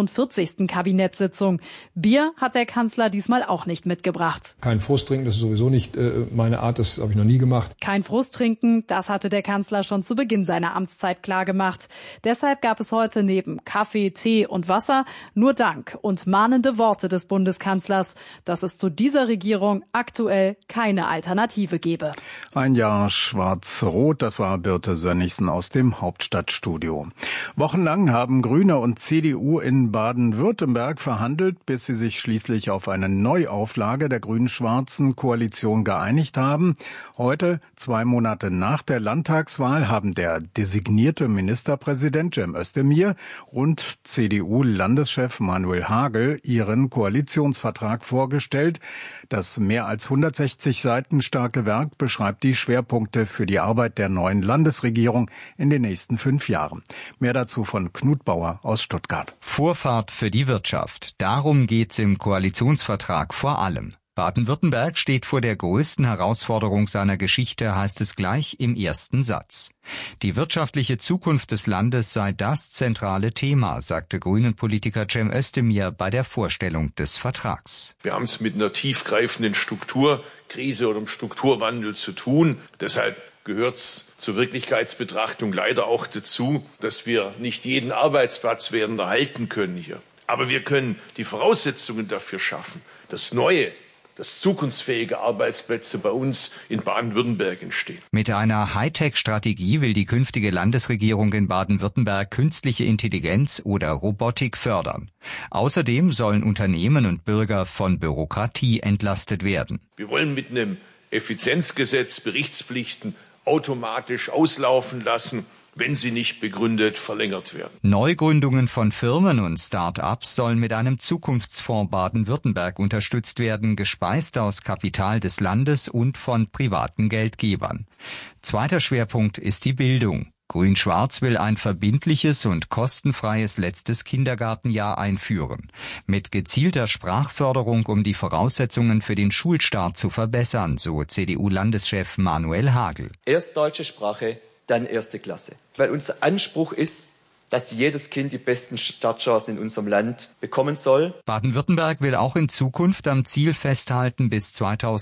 43. Kabinettssitzung. Bier hat der Kanzler diesmal auch nicht mitgebracht. Kein Frust trinken, das ist sowieso nicht meine Art, das habe ich noch nie gemacht. Kein Frust trinken, das hatte der Kanzler schon zu Beginn seiner Amtszeit klargemacht. Deshalb gab es heute neben Kaffee, Tee und Wasser nur Dank und mahnende Worte des Bundeskanzlers, dass es zu dieser Regierung aktuell keine Alternative gebe. Ein Jahr schwarz-rot, das war Birte Sönnigsen aus dem Hauptstadtstudio. Wochenlang haben Grüne und CDU in Baden-Württemberg verhandelt, bis sie sich schließlich auf eine Neuauflage der grün-schwarzen Koalition geeinigt haben. Heute, 2 Monate nach der Landtagswahl, haben der designierte Ministerpräsident Cem Özdemir und CDU-Landeschef Manuel Hagel ihren Koalitionsvertrag vorgestellt. Das mehr als 160 Seiten starke Werk beschreibt die Schwerpunkte für die Arbeit der neuen Landesregierung in den nächsten 5 Jahren. Mehr dazu von Knut Bauer aus Stuttgart. Vorfahrt für die Wirtschaft. Darum geht's im Koalitionsvertrag vor allem. Baden-Württemberg steht vor der größten Herausforderung seiner Geschichte, heißt es gleich im ersten Satz. Die wirtschaftliche Zukunft des Landes sei das zentrale Thema, sagte Grünen-Politiker Cem Özdemir bei der Vorstellung des Vertrags. Wir haben es mit einer tiefgreifenden Strukturkrise oder einem Strukturwandel zu tun. Deshalb gehört es zur Wirklichkeitsbetrachtung leider auch dazu, dass wir nicht jeden Arbeitsplatz werden erhalten können hier. Aber wir können die Voraussetzungen dafür schaffen, dass neue, dass zukunftsfähige Arbeitsplätze bei uns in Baden-Württemberg entstehen. Mit einer Hightech-Strategie will die künftige Landesregierung in Baden-Württemberg künstliche Intelligenz oder Robotik fördern. Außerdem sollen Unternehmen und Bürger von Bürokratie entlastet werden. Wir wollen mit einem Effizienzgesetz Berichtspflichten automatisch auslaufen lassen, wenn sie nicht begründet verlängert werden. Neugründungen von Firmen und Start-ups sollen mit einem Zukunftsfonds Baden-Württemberg unterstützt werden, gespeist aus Kapital des Landes und von privaten Geldgebern. Zweiter Schwerpunkt ist die Bildung. Grün-Schwarz will ein verbindliches und kostenfreies letztes Kindergartenjahr einführen. Mit gezielter Sprachförderung, um die Voraussetzungen für den Schulstart zu verbessern, so CDU-Landeschef Manuel Hagel. Erst deutsche Sprache, dann 1. Klasse. Weil unser Anspruch ist, dass jedes Kind die besten Startchancen in unserem Land bekommen soll. Baden-Württemberg will auch in Zukunft am Ziel festhalten, bis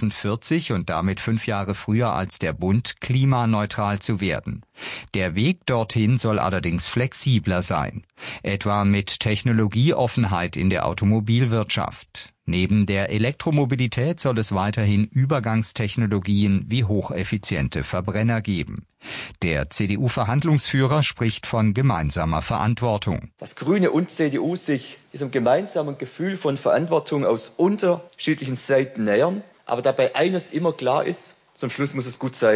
2040 und damit 5 Jahre früher als der Bund klimaneutral zu werden. Der Weg dorthin soll allerdings flexibler sein, etwa mit Technologieoffenheit in der Automobilwirtschaft. Neben der Elektromobilität soll es weiterhin Übergangstechnologien wie hocheffiziente Verbrenner geben. Der CDU-Verhandlungsführer spricht von gemeinsamer Verantwortung. Dass Grüne und CDU sich diesem gemeinsamen Gefühl von Verantwortung aus unterschiedlichen Seiten nähern, aber dabei eines immer klar ist: Zum Schluss muss es gut sein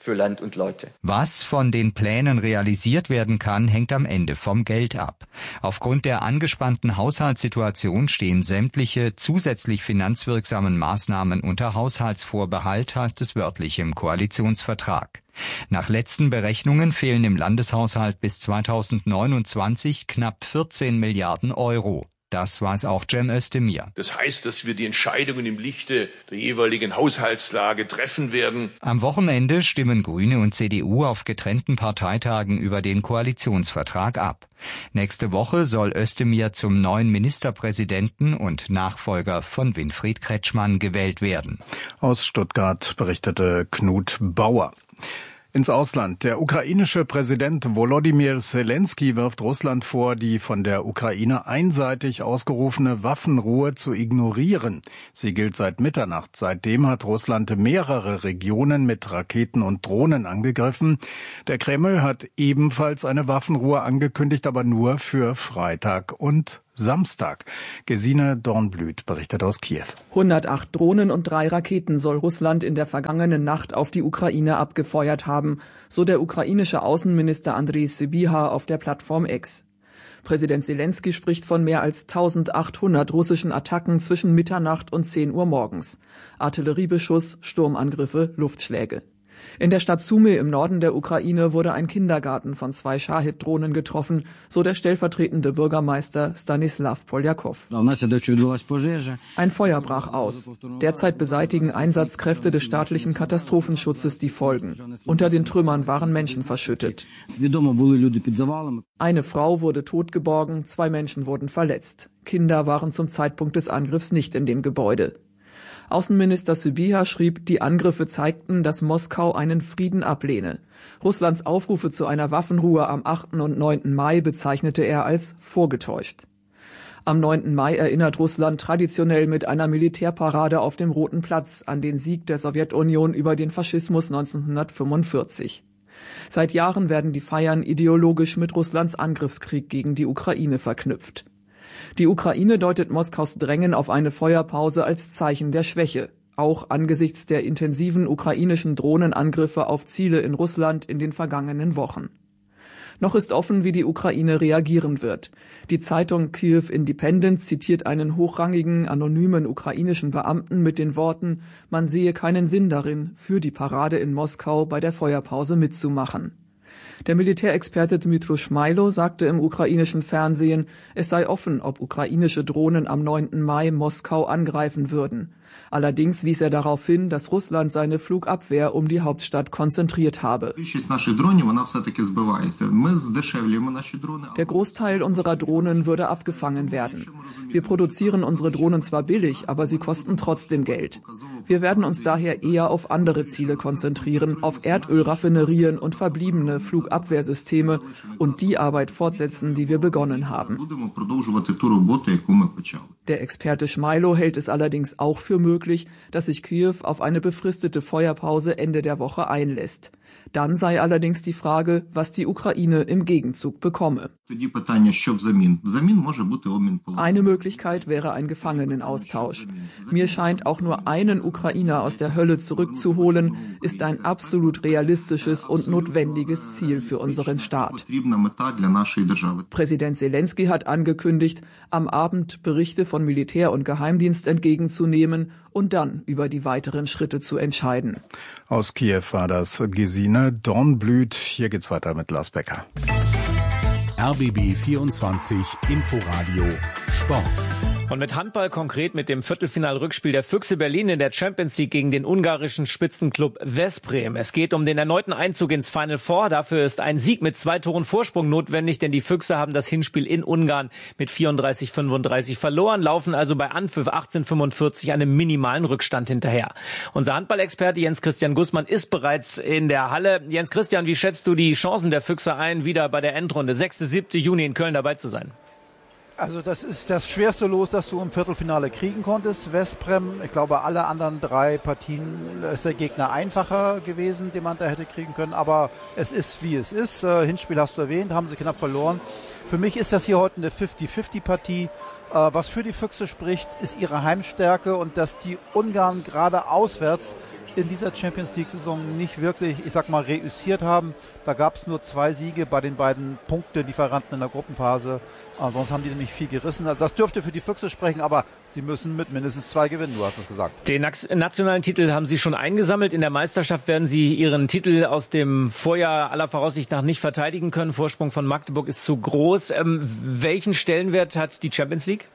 für Land und Leute. Was von den Plänen realisiert werden kann, hängt am Ende vom Geld ab. Aufgrund der angespannten Haushaltssituation stehen sämtliche zusätzlich finanzwirksamen Maßnahmen unter Haushaltsvorbehalt, heißt es wörtlich im Koalitionsvertrag. Nach letzten Berechnungen fehlen im Landeshaushalt bis 2029 knapp 14 Milliarden Euro. Das weiß auch Cem Özdemir. Das heißt, dass wir die Entscheidungen im Lichte der jeweiligen Haushaltslage treffen werden. Am Wochenende stimmen Grüne und CDU auf getrennten Parteitagen über den Koalitionsvertrag ab. Nächste Woche soll Özdemir zum neuen Ministerpräsidenten und Nachfolger von Winfried Kretschmann gewählt werden. Aus Stuttgart berichtete Knut Bauer. Ins Ausland. Der ukrainische Präsident Volodymyr Zelensky wirft Russland vor, die von der Ukraine einseitig ausgerufene Waffenruhe zu ignorieren. Sie gilt seit Mitternacht. Seitdem hat Russland mehrere Regionen mit Raketen und Drohnen angegriffen. Der Kreml hat ebenfalls eine Waffenruhe angekündigt, aber nur für Freitag und Samstag. Gesine Dornblüt berichtet aus Kiew. 108 Drohnen und 3 Raketen soll Russland in der vergangenen Nacht auf die Ukraine abgefeuert haben, so der ukrainische Außenminister Andriy Sybiha auf der Plattform X. Präsident Zelensky spricht von mehr als 1800 russischen Attacken zwischen Mitternacht und 10 Uhr morgens. Artilleriebeschuss, Sturmangriffe, Luftschläge. In der Stadt Sumy im Norden der Ukraine wurde ein Kindergarten von 2 Schahid-Drohnen getroffen, so der stellvertretende Bürgermeister Stanislav Poljakow. Ein Feuer brach aus. Derzeit beseitigen Einsatzkräfte des staatlichen Katastrophenschutzes die Folgen. Unter den Trümmern waren Menschen verschüttet. Eine Frau wurde totgeborgen, 2 Menschen wurden verletzt. Kinder waren zum Zeitpunkt des Angriffs nicht in dem Gebäude. Außenminister Sybiha schrieb, die Angriffe zeigten, dass Moskau einen Frieden ablehne. Russlands Aufrufe zu einer Waffenruhe am 8. und 9. Mai bezeichnete er als vorgetäuscht. Am 9. Mai erinnert Russland traditionell mit einer Militärparade auf dem Roten Platz an den Sieg der Sowjetunion über den Faschismus 1945. Seit Jahren werden die Feiern ideologisch mit Russlands Angriffskrieg gegen die Ukraine verknüpft. Die Ukraine deutet Moskaus Drängen auf eine Feuerpause als Zeichen der Schwäche, auch angesichts der intensiven ukrainischen Drohnenangriffe auf Ziele in Russland in den vergangenen Wochen. Noch ist offen, wie die Ukraine reagieren wird. Die Zeitung Kyiv Independent zitiert einen hochrangigen, anonymen ukrainischen Beamten mit den Worten, man sehe keinen Sinn darin, für die Parade in Moskau bei der Feuerpause mitzumachen. Der Militärexperte Dmytro Schmailo sagte im ukrainischen Fernsehen, es sei offen, ob ukrainische Drohnen am 9. Mai Moskau angreifen würden. Allerdings wies er darauf hin, dass Russland seine Flugabwehr um die Hauptstadt konzentriert habe. Der Großteil unserer Drohnen würde abgefangen werden. Wir produzieren unsere Drohnen zwar billig, aber sie kosten trotzdem Geld. Wir werden uns daher eher auf andere Ziele konzentrieren, auf Erdölraffinerien und verbliebene Flugabwehrsysteme und die Arbeit fortsetzen, die wir begonnen haben. Der Experte Schmailo hält es allerdings auch für möglich, dass sich Kyiv auf eine befristete Feuerpause Ende der Woche einlässt. Dann sei allerdings die Frage, was die Ukraine im Gegenzug bekomme. Eine Möglichkeit wäre ein Gefangenenaustausch. Mir scheint, auch nur einen Ukrainer aus der Hölle zurückzuholen, ist ein absolut realistisches und notwendiges Ziel für unseren Staat. Präsident Zelensky hat angekündigt, am Abend Berichte von Militär und Geheimdienst entgegenzunehmen und dann über die weiteren Schritte zu entscheiden. Aus Kiew war das Gesine Dornblüt. Hier geht's weiter mit Lars Becker. RBB 24 Inforadio Sport. Und mit Handball konkret mit dem Viertelfinal-Rückspiel der Füchse Berlin in der Champions League gegen den ungarischen Spitzenklub Veszprém. Es geht um den erneuten Einzug ins Final Four. Dafür ist ein Sieg mit 2 Toren Vorsprung notwendig, denn die Füchse haben das Hinspiel in Ungarn mit 34:35 verloren, laufen also bei Anpfiff 18:45 einem minimalen Rückstand hinterher. Unser Handballexperte Jens Christian Gussmann ist bereits in der Halle. Jens Christian, wie schätzt du die Chancen der Füchse ein, wieder bei der Endrunde 6. 7. Juni in Köln dabei zu sein? Also das ist das schwerste Los, das du im Viertelfinale kriegen konntest. Veszprém, ich glaube, alle anderen 3 Partien ist der Gegner einfacher gewesen, den man da hätte kriegen können. Aber es ist, wie es ist. Hinspiel hast du erwähnt, haben sie knapp verloren. Für mich ist das hier heute eine 50-50-Partie. Was für die Füchse spricht, ist ihre Heimstärke und dass die Ungarn gerade auswärts in dieser Champions-League-Saison nicht wirklich, ich sag mal, reüssiert haben. Da gab es nur 2 Siege bei den beiden Punktelieferanten in der Gruppenphase. Sonst haben die nämlich viel gerissen. Also das dürfte für die Füchse sprechen, aber sie müssen mit mindestens 2 gewinnen, du hast es gesagt. Den nationalen Titel haben Sie schon eingesammelt. In der Meisterschaft werden Sie Ihren Titel aus dem Vorjahr aller Voraussicht nach nicht verteidigen können. Vorsprung von Magdeburg ist zu groß. Welchen Stellenwert hat die Champions League?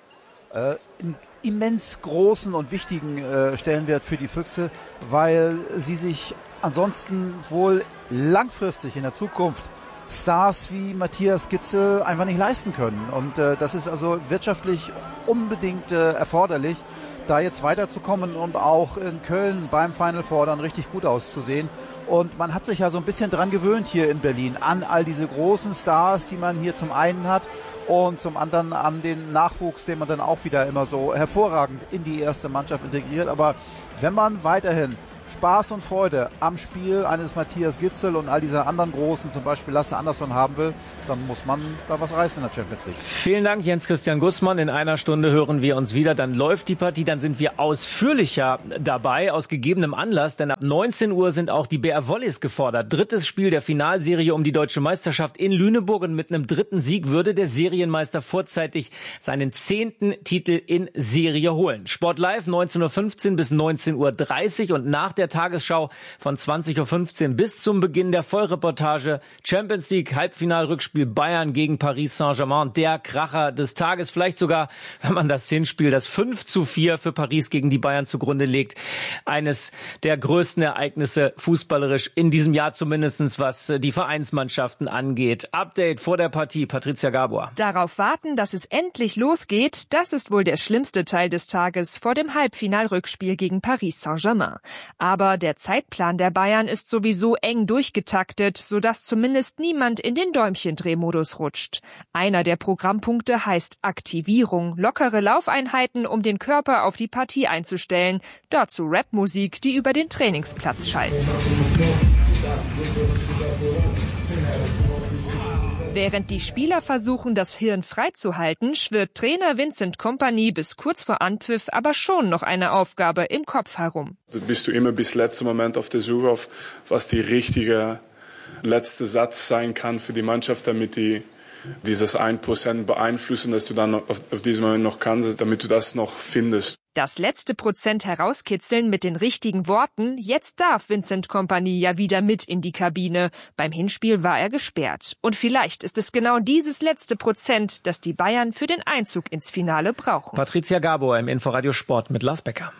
Einen immens großen und wichtigen Stellenwert für die Füchse, weil sie sich ansonsten wohl langfristig in der Zukunft Stars wie Matthias Gitzel einfach nicht leisten können. Und das ist also wirtschaftlich unbedingt erforderlich, da jetzt weiterzukommen und auch in Köln beim Final Four dann richtig gut auszusehen. Und man hat sich ja so ein bisschen dran gewöhnt hier in Berlin an all diese großen Stars, die man hier zum einen hat und zum anderen an den Nachwuchs, den man dann auch wieder immer so hervorragend in die erste Mannschaft integriert. Aber wenn man weiterhin Spaß und Freude am Spiel eines Matthias Gitzel und all dieser anderen Großen, zum Beispiel Lasse Andersson, haben will, dann muss man da was reißen in der Champions League. Vielen Dank, Jens-Christian Gussmann. In einer Stunde hören wir uns wieder. Dann läuft die Partie, dann sind wir ausführlicher dabei, aus gegebenem Anlass. Denn ab 19 Uhr sind auch die BR Volleys gefordert. 3. Spiel der Finalserie um die Deutsche Meisterschaft in Lüneburg. Und mit einem 3. Sieg würde der Serienmeister vorzeitig seinen 10. Titel in Serie holen. Sport Live 19.15 Uhr bis 19.30 Uhr und nach der Tagesschau von 20.15 Uhr bis zum Beginn der Vollreportage Champions League Halbfinalrückspiel Bayern gegen Paris Saint-Germain. Der Kracher des Tages, vielleicht sogar, wenn man das Hinspiel, das 5:4 für Paris gegen die Bayern zugrunde legt. Eines der größten Ereignisse fußballerisch in diesem Jahr zumindest, was die Vereinsmannschaften angeht. Update vor der Partie, Patricia Gabor. Darauf warten, dass es endlich losgeht, das ist wohl der schlimmste Teil des Tages vor dem Halbfinalrückspiel gegen Paris Saint-Germain. Aber der Zeitplan der Bayern ist sowieso eng durchgetaktet, sodass zumindest niemand in den Däumchendrehmodus rutscht. Einer der Programmpunkte heißt Aktivierung, lockere Laufeinheiten, um den Körper auf die Partie einzustellen. Dazu Rapmusik, die über den Trainingsplatz schallt. Während die Spieler versuchen, das Hirn freizuhalten, schwirrt Trainer Vincent Kompany bis kurz vor Anpfiff aber schon noch eine Aufgabe im Kopf herum. Da bist du immer bis letzten Moment auf der Suche auf, was die richtige letzte Satz sein kann für die Mannschaft, damit die dieses 1% beeinflussen, dass du dann auf diesem Moment noch kannst, damit du das noch findest. Das letzte Prozent herauskitzeln mit den richtigen Worten, jetzt darf Vincent Kompany ja wieder mit in die Kabine. Beim Hinspiel war er gesperrt. Und vielleicht ist es genau dieses letzte Prozent, das die Bayern für den Einzug ins Finale brauchen. Patricia Gabor im Inforadio Sport mit Lars Becker.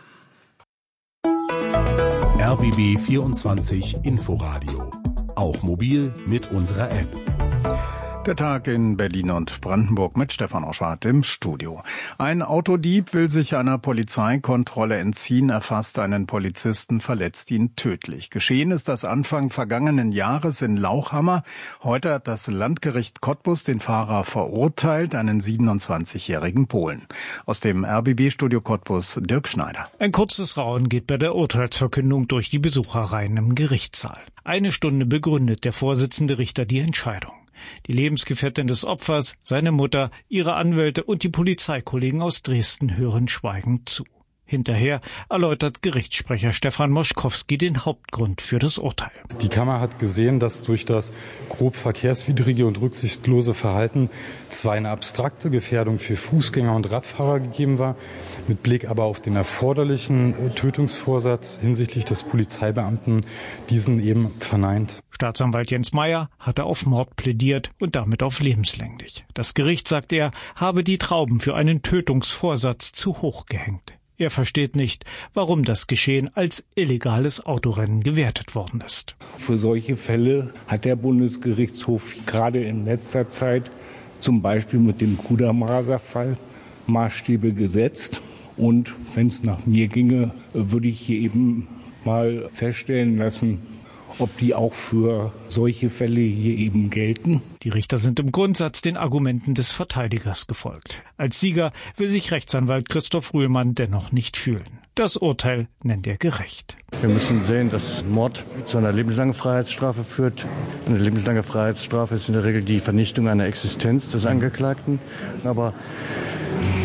RBB 24 Inforadio. Auch mobil mit unserer App. Der Tag in Berlin und Brandenburg mit Stefan Oschwart im Studio. Ein Autodieb will sich einer Polizeikontrolle entziehen, erfasst einen Polizisten, verletzt ihn tödlich. Geschehen ist das Anfang vergangenen Jahres in Lauchhammer. Heute hat das Landgericht Cottbus den Fahrer verurteilt, einen 27-jährigen Polen. Aus dem RBB-Studio Cottbus, Dirk Schneider. Ein kurzes Raunen geht bei der Urteilsverkündung durch die Besucherreihen im Gerichtssaal. 1 Stunde begründet der Vorsitzende Richter die Entscheidung. Die Lebensgefährtin des Opfers, seine Mutter, ihre Anwälte und die Polizeikollegen aus Dresden hören schweigend zu. Hinterher erläutert Gerichtssprecher Stefan Moschkowski den Hauptgrund für das Urteil. Die Kammer hat gesehen, dass durch das grob verkehrswidrige und rücksichtslose Verhalten zwar eine abstrakte Gefährdung für Fußgänger und Radfahrer gegeben war, mit Blick aber auf den erforderlichen Tötungsvorsatz hinsichtlich des Polizeibeamten diesen eben verneint. Staatsanwalt Jens Meyer hatte auf Mord plädiert und damit auf lebenslänglich. Das Gericht, sagt er, habe die Trauben für einen Tötungsvorsatz zu hoch gehängt. Er versteht nicht, warum das Geschehen als illegales Autorennen gewertet worden ist. Für solche Fälle hat der Bundesgerichtshof gerade in letzter Zeit, zum Beispiel mit dem Kudermaser-Fall, Maßstäbe gesetzt. Und wenn es nach mir ginge, würde ich hier eben mal feststellen lassen, ob die auch für solche Fälle hier eben gelten. Die Richter sind im Grundsatz den Argumenten des Verteidigers gefolgt. Als Sieger will sich Rechtsanwalt Christoph Rühlmann dennoch nicht fühlen. Das Urteil nennt er gerecht. Wir müssen sehen, dass Mord zu einer lebenslangen Freiheitsstrafe führt. Eine lebenslange Freiheitsstrafe ist in der Regel die Vernichtung einer Existenz des Angeklagten. Aber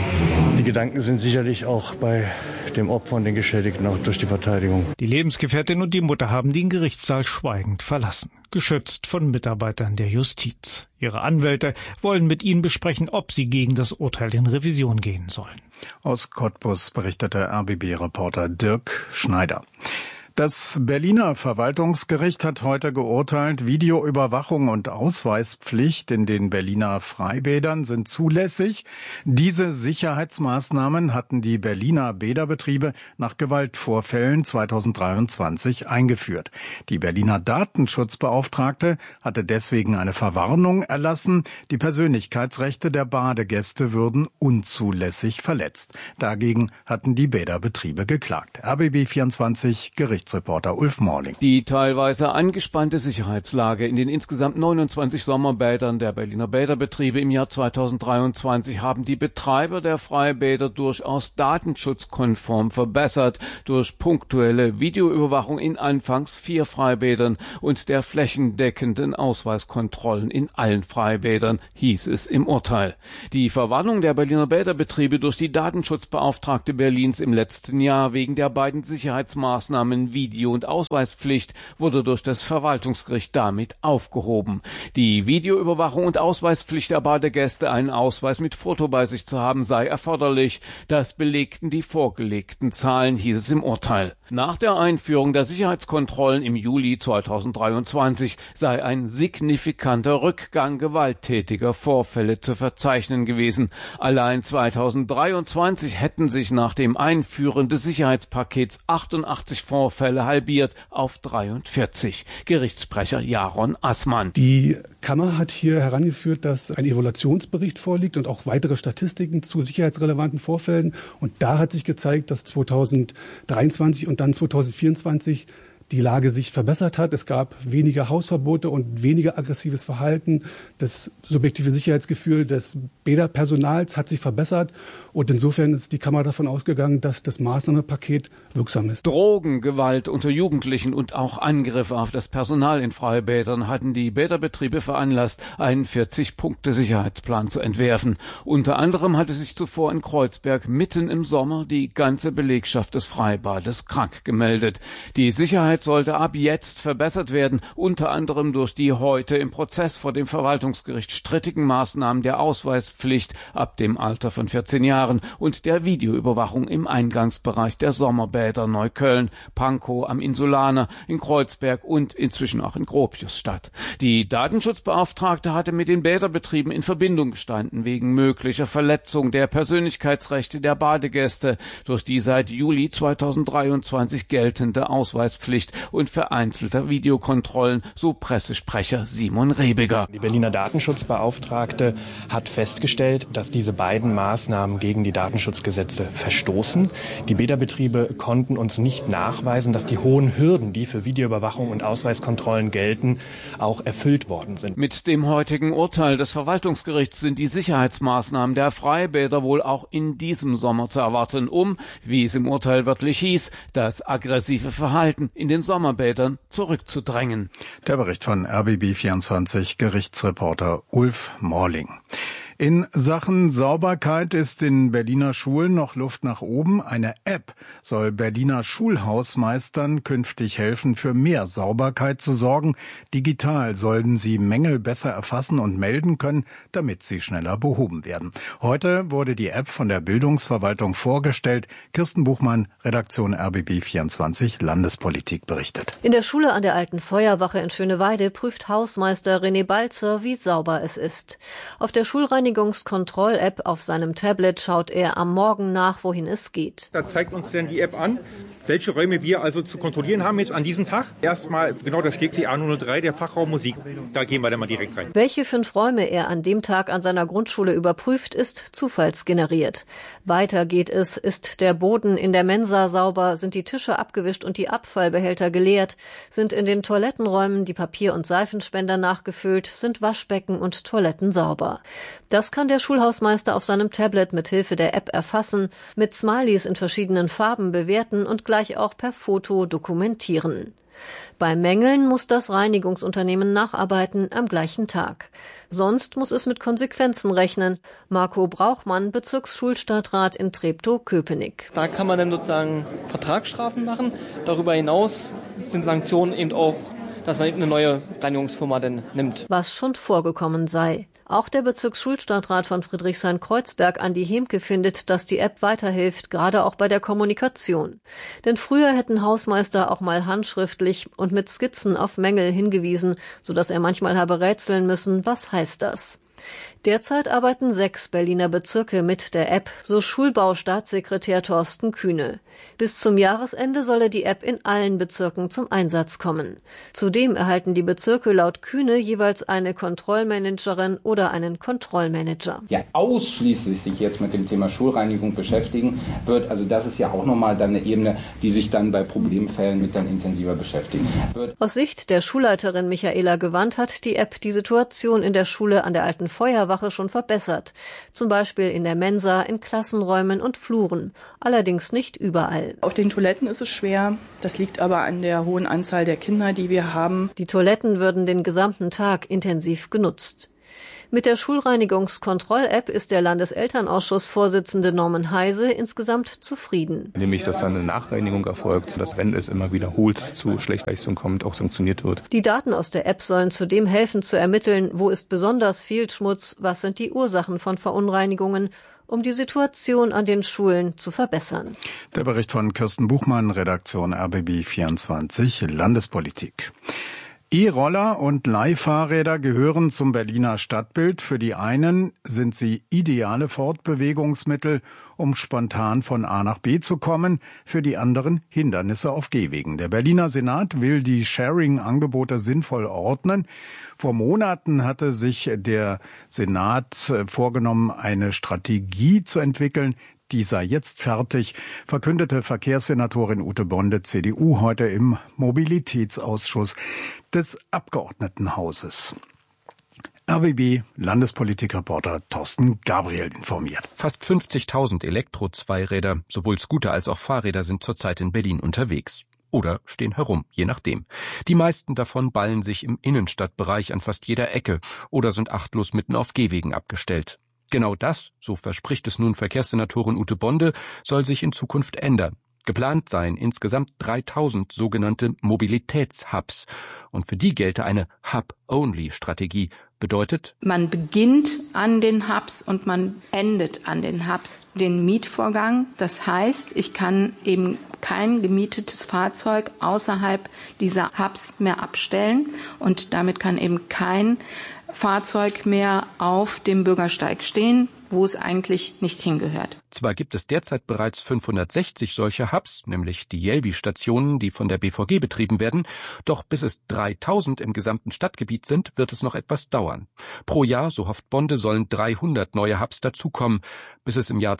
Gedanken sind sicherlich auch bei dem Opfer und den Geschädigten, auch durch die Verteidigung. Die Lebensgefährtin und die Mutter haben den Gerichtssaal schweigend verlassen, geschützt von Mitarbeitern der Justiz. Ihre Anwälte wollen mit ihnen besprechen, ob sie gegen das Urteil in Revision gehen sollen. Aus Cottbus berichtete RBB-Reporter Dirk Schneider. Das Berliner Verwaltungsgericht hat heute geurteilt, Videoüberwachung und Ausweispflicht in den Berliner Freibädern sind zulässig. Diese Sicherheitsmaßnahmen hatten die Berliner Bäderbetriebe nach Gewaltvorfällen 2023 eingeführt. Die Berliner Datenschutzbeauftragte hatte deswegen eine Verwarnung erlassen. Die Persönlichkeitsrechte der Badegäste würden unzulässig verletzt. Dagegen hatten die Bäderbetriebe geklagt. RBB24 Gerichtsreporter Ulf Morling. Die teilweise angespannte Sicherheitslage in den insgesamt 29 Sommerbädern der Berliner Bäderbetriebe im Jahr 2023 haben die Betreiber der Freibäder durchaus datenschutzkonform verbessert durch punktuelle Videoüberwachung in anfangs 4 Freibädern und der flächendeckenden Ausweiskontrollen in allen Freibädern, hieß es im Urteil. Die Verwarnung der Berliner Bäderbetriebe durch die Datenschutzbeauftragte Berlins im letzten Jahr wegen der beiden Sicherheitsmaßnahmen Video- und Ausweispflicht wurde durch das Verwaltungsgericht damit aufgehoben. Die Videoüberwachung und Ausweispflicht der Badegäste, einen Ausweis mit Foto bei sich zu haben, sei erforderlich. Das belegten die vorgelegten Zahlen, hieß es im Urteil. Nach der Einführung der Sicherheitskontrollen im Juli 2023 sei ein signifikanter Rückgang gewalttätiger Vorfälle zu verzeichnen gewesen. Allein 2023 hätten sich nach dem Einführen des Sicherheitspakets 88 Vorfälle halbiert auf 43. Gerichtssprecher Jaron Assmann. Die Kammer hat hier herangeführt, dass ein Evaluationsbericht vorliegt und auch weitere Statistiken zu sicherheitsrelevanten Vorfällen. Und da hat sich gezeigt, dass 2023 und dann 2024 die Lage sich verbessert hat. Es gab weniger Hausverbote und weniger aggressives Verhalten. Das subjektive Sicherheitsgefühl des Bäderpersonals hat sich verbessert. Und insofern ist die Kammer davon ausgegangen, dass das Maßnahmenpaket wirksam ist. Drogen, Gewalt unter Jugendlichen und auch Angriffe auf das Personal in Freibädern hatten die Bäderbetriebe veranlasst, einen 40-Punkte-Sicherheitsplan zu entwerfen. Unter anderem hatte sich zuvor in Kreuzberg mitten im Sommer die ganze Belegschaft des Freibades krank gemeldet. Die Sicherheit sollte ab jetzt verbessert werden, unter anderem durch die heute im Prozess vor dem Verwaltungsgericht strittigen Maßnahmen der Ausweispflicht ab dem Alter von 14 Jahren und der Videoüberwachung im Eingangsbereich der Sommerbäder Neukölln, Pankow am Insulaner, in Kreuzberg und inzwischen auch in Gropiusstadt. Die Datenschutzbeauftragte hatte mit den Bäderbetrieben in Verbindung gestanden wegen möglicher Verletzung der Persönlichkeitsrechte der Badegäste durch die seit Juli 2023 geltende Ausweispflicht und vereinzelter Videokontrollen, so Pressesprecher Simon Rebiger. Die Berliner Datenschutzbeauftragte hat festgestellt, dass diese beiden Maßnahmen gegen die Datenschutzgesetze verstoßen. Die Bäderbetriebe konnten uns nicht nachweisen, dass die hohen Hürden, die für Videoüberwachung und Ausweiskontrollen gelten, auch erfüllt worden sind. Mit dem heutigen Urteil des Verwaltungsgerichts sind die Sicherheitsmaßnahmen der Freibäder wohl auch in diesem Sommer zu erwarten, wie es im Urteil wörtlich hieß, das aggressive Verhalten in den Sommerbädern zurückzudrängen. Der Bericht von RBB24 Gerichtsreporter Ulf Morling. In Sachen Sauberkeit ist in Berliner Schulen noch Luft nach oben. Eine App soll Berliner Schulhausmeistern künftig helfen, für mehr Sauberkeit zu sorgen. Digital sollen sie Mängel besser erfassen und melden können, damit sie schneller behoben werden. Heute wurde die App von der Bildungsverwaltung vorgestellt. Kirsten Buchmann, Redaktion RBB24 Landespolitik berichtet. In der Schule an der Alten Feuerwache in Schöneweide prüft Hausmeister René Balzer, wie sauber es ist. Auf der Schulreinigungskontroll-App auf seinem Tablet schaut er am Morgen nach, wohin es geht. Da zeigt uns dann die App an, welche Räume wir also zu kontrollieren haben jetzt an diesem Tag. Erstmal genau das Steg A003, der Fachraum Musik. Da gehen wir dann mal direkt rein. Welche 5 Räume er an dem Tag an seiner Grundschule überprüft, ist zufallsgeneriert. Weiter geht es, ist der Boden in der Mensa sauber, sind die Tische abgewischt und die Abfallbehälter geleert, sind in den Toilettenräumen die Papier- und Seifenspender nachgefüllt, sind Waschbecken und Toiletten sauber. Das kann der Schulhausmeister auf seinem Tablet mit Hilfe der App erfassen, mit Smileys in verschiedenen Farben bewerten und gleich auch per Foto dokumentieren. Bei Mängeln muss das Reinigungsunternehmen nacharbeiten am gleichen Tag. Sonst muss es mit Konsequenzen rechnen. Marco Brauchmann, Bezirksschulstadtrat in Treptow-Köpenick. Da kann man dann sozusagen Vertragsstrafen machen. Darüber hinaus sind Sanktionen eben auch, dass man eine neue Reinigungsfirma dann nimmt. Was schon vorgekommen sei. Auch der Bezirksschulstadtrat von Friedrichshain-Kreuzberg, Andi Hemke, findet, dass die App weiterhilft, gerade auch bei der Kommunikation. Denn früher hätten Hausmeister auch mal handschriftlich und mit Skizzen auf Mängel hingewiesen, sodass er manchmal habe rätseln müssen, was heißt das? Derzeit arbeiten 6 Berliner Bezirke mit der App, so Schulbau-Staatssekretär Thorsten Kühne. Bis zum Jahresende solle die App in allen Bezirken zum Einsatz kommen. Zudem erhalten die Bezirke laut Kühne jeweils eine Kontrollmanagerin oder einen Kontrollmanager. Ja, ausschließlich sich jetzt mit dem Thema Schulreinigung beschäftigen wird, also das ist ja auch nochmal dann eine Ebene, die sich dann bei Problemfällen mit dann intensiver beschäftigen wird. Aus Sicht der Schulleiterin Michaela Gewand hat die App die Situation in der Schule an der alten Feuerwache schon verbessert. Zum Beispiel in der Mensa, in Klassenräumen und Fluren. Allerdings nicht überall. Auf den Toiletten ist es schwer. Das liegt aber an der hohen Anzahl der Kinder, die wir haben. Die Toiletten würden den gesamten Tag intensiv genutzt. Mit der Schulreinigungskontroll-App ist der Landeselternausschussvorsitzende Norman Heise insgesamt zufrieden. Nämlich, dass dann eine Nachreinigung erfolgt, dass wenn es immer wiederholt zu Schlechtleistung kommt, auch sanktioniert wird. Die Daten aus der App sollen zudem helfen zu ermitteln, wo ist besonders viel Schmutz, was sind die Ursachen von Verunreinigungen, um die Situation an den Schulen zu verbessern. Der Bericht von Kirsten Buchmann, Redaktion RBB 24, Landespolitik. E-Roller und Leihfahrräder gehören zum Berliner Stadtbild. Für die einen sind sie ideale Fortbewegungsmittel, um spontan von A nach B zu kommen, für die anderen Hindernisse auf Gehwegen. Der Berliner Senat will die Sharing-Angebote sinnvoll ordnen. Vor Monaten hatte sich der Senat vorgenommen, eine Strategie zu entwickeln. Die sei jetzt fertig, verkündete Verkehrssenatorin Ute Bonde, CDU, heute im Mobilitätsausschuss des Abgeordnetenhauses. RBB-Landespolitikreporter Thorsten Gabriel informiert. Fast 50.000 Elektro-Zweiräder, sowohl Scooter als auch Fahrräder, sind zurzeit in Berlin unterwegs. Oder stehen herum, je nachdem. Die meisten davon ballen sich im Innenstadtbereich an fast jeder Ecke oder sind achtlos mitten auf Gehwegen abgestellt. Genau das, so verspricht es nun Verkehrssenatorin Ute Bonde, soll sich in Zukunft ändern. Geplant seien insgesamt 3.000 sogenannte Mobilitätshubs. Und für die gelte eine Hub-Only-Strategie. Bedeutet, man beginnt an den Hubs und man endet an den Hubs den Mietvorgang. Das heißt, ich kann eben kein gemietetes Fahrzeug außerhalb dieser Hubs mehr abstellen und damit kann eben kein Fahrzeug mehr auf dem Bürgersteig stehen, wo es eigentlich nicht hingehört. Zwar gibt es derzeit bereits 560 solcher Hubs, nämlich die Jelbi-Stationen, die von der BVG betrieben werden, doch bis es 3.000 im gesamten Stadtgebiet sind, wird es noch etwas dauern. Pro Jahr, so hofft Bonde, sollen 300 neue Hubs dazukommen, bis es im Jahr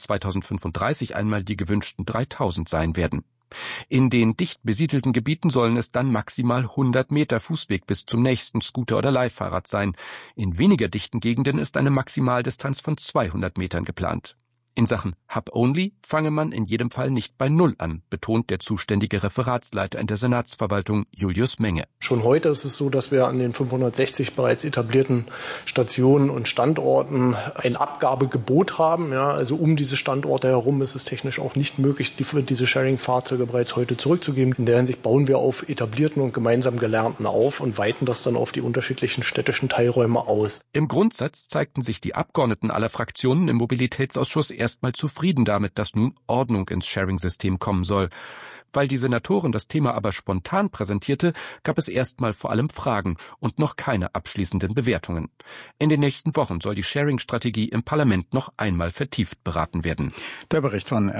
2035 einmal die gewünschten 3.000 sein werden. In den dicht besiedelten Gebieten sollen es dann maximal 100 Meter Fußweg bis zum nächsten Scooter oder Leihfahrrad sein. In weniger dichten Gegenden ist eine Maximaldistanz von 200 Metern geplant. In Sachen Hub-Only fange man in jedem Fall nicht bei Null an, betont der zuständige Referatsleiter in der Senatsverwaltung Julius Menge. Schon heute ist es so, dass wir an den 560 bereits etablierten Stationen und Standorten ein Abgabegebot haben. Ja, also um diese Standorte herum ist es technisch auch nicht möglich, diese Sharing-Fahrzeuge bereits heute zurückzugeben. In der Hinsicht bauen wir auf etablierten und gemeinsam Gelernten auf und weiten das dann auf die unterschiedlichen städtischen Teilräume aus. Im Grundsatz zeigten sich die Abgeordneten aller Fraktionen im Mobilitätsausschuss erstmal zufrieden damit, dass nun Ordnung ins Sharing-System kommen soll. Weil die Senatorin das Thema aber spontan präsentierte, gab es erstmal vor allem Fragen und noch keine abschließenden Bewertungen. In den nächsten Wochen soll die Sharing-Strategie im Parlament noch einmal vertieft beraten werden. Der Bericht von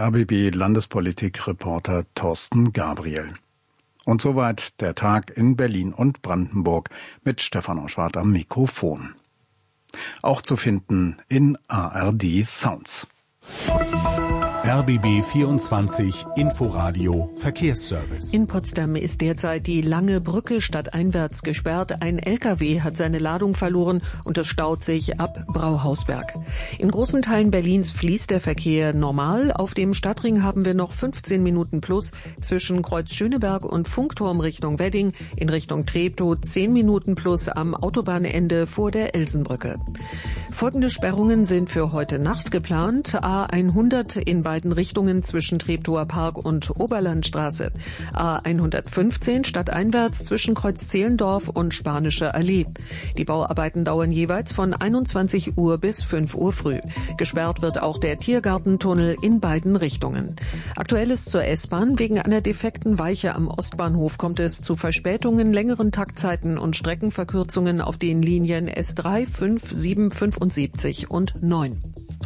RBB-Landespolitik-Reporter Thorsten Gabriel. Und soweit der Tag in Berlin und Brandenburg mit Stefan Oschwart am Mikrofon. Auch zu finden in ARD Sounds. RBB 24 Inforadio Verkehrsservice. In Potsdam ist derzeit die Lange Brücke stadteinwärts gesperrt. Ein LKW hat seine Ladung verloren und es staut sich ab Brauhausberg. In großen Teilen Berlins fließt der Verkehr normal. Auf dem Stadtring haben wir noch 15 Minuten plus zwischen Kreuz Schöneberg und Funkturm Richtung Wedding. In Richtung Treptow 10 Minuten plus am Autobahnende vor der Elsenbrücke. Folgende Sperrungen sind für heute Nacht geplant. A100 in beiden Richtungen zwischen Treptower Park und Oberlandstraße. A115 stadteinwärts zwischen Kreuz Zehlendorf und Spanische Allee. Die Bauarbeiten dauern jeweils von 21 Uhr bis 5 Uhr früh. Gesperrt wird auch der Tiergartentunnel in beiden Richtungen. Aktuelles zur S-Bahn. Wegen einer defekten Weiche am Ostbahnhof kommt es zu Verspätungen, längeren Taktzeiten und Streckenverkürzungen auf den Linien S3, 5, 7, 75 und 9.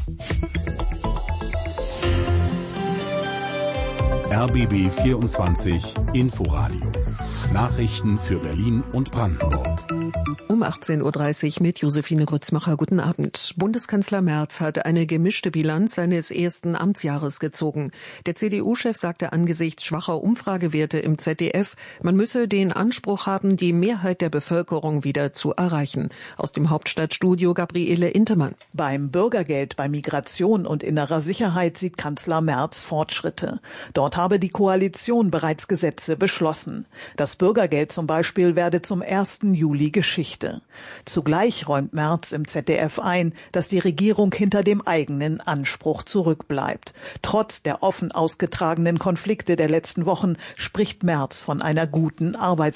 RBB 24 Inforadio. Nachrichten für Berlin und Brandenburg. Um 18.30 Uhr mit Josephine Grützmacher. Guten Abend. Bundeskanzler Merz hat eine gemischte Bilanz seines ersten Amtsjahres gezogen. Der CDU-Chef sagte angesichts schwacher Umfragewerte im ZDF, man müsse den Anspruch haben, die Mehrheit der Bevölkerung wieder zu erreichen. Aus dem Hauptstadtstudio Gabriele Intemann. Beim Bürgergeld, bei Migration und innerer Sicherheit sieht Kanzler Merz Fortschritte. Dort habe die Koalition bereits Gesetze beschlossen. Das Bürgergeld zum Beispiel werde zum 1. Juli Geschichte. Zugleich räumt Merz im ZDF ein, dass die Regierung hinter dem eigenen Anspruch zurückbleibt. Trotz der offen ausgetragenen Konflikte der letzten Wochen spricht Merz von einer guten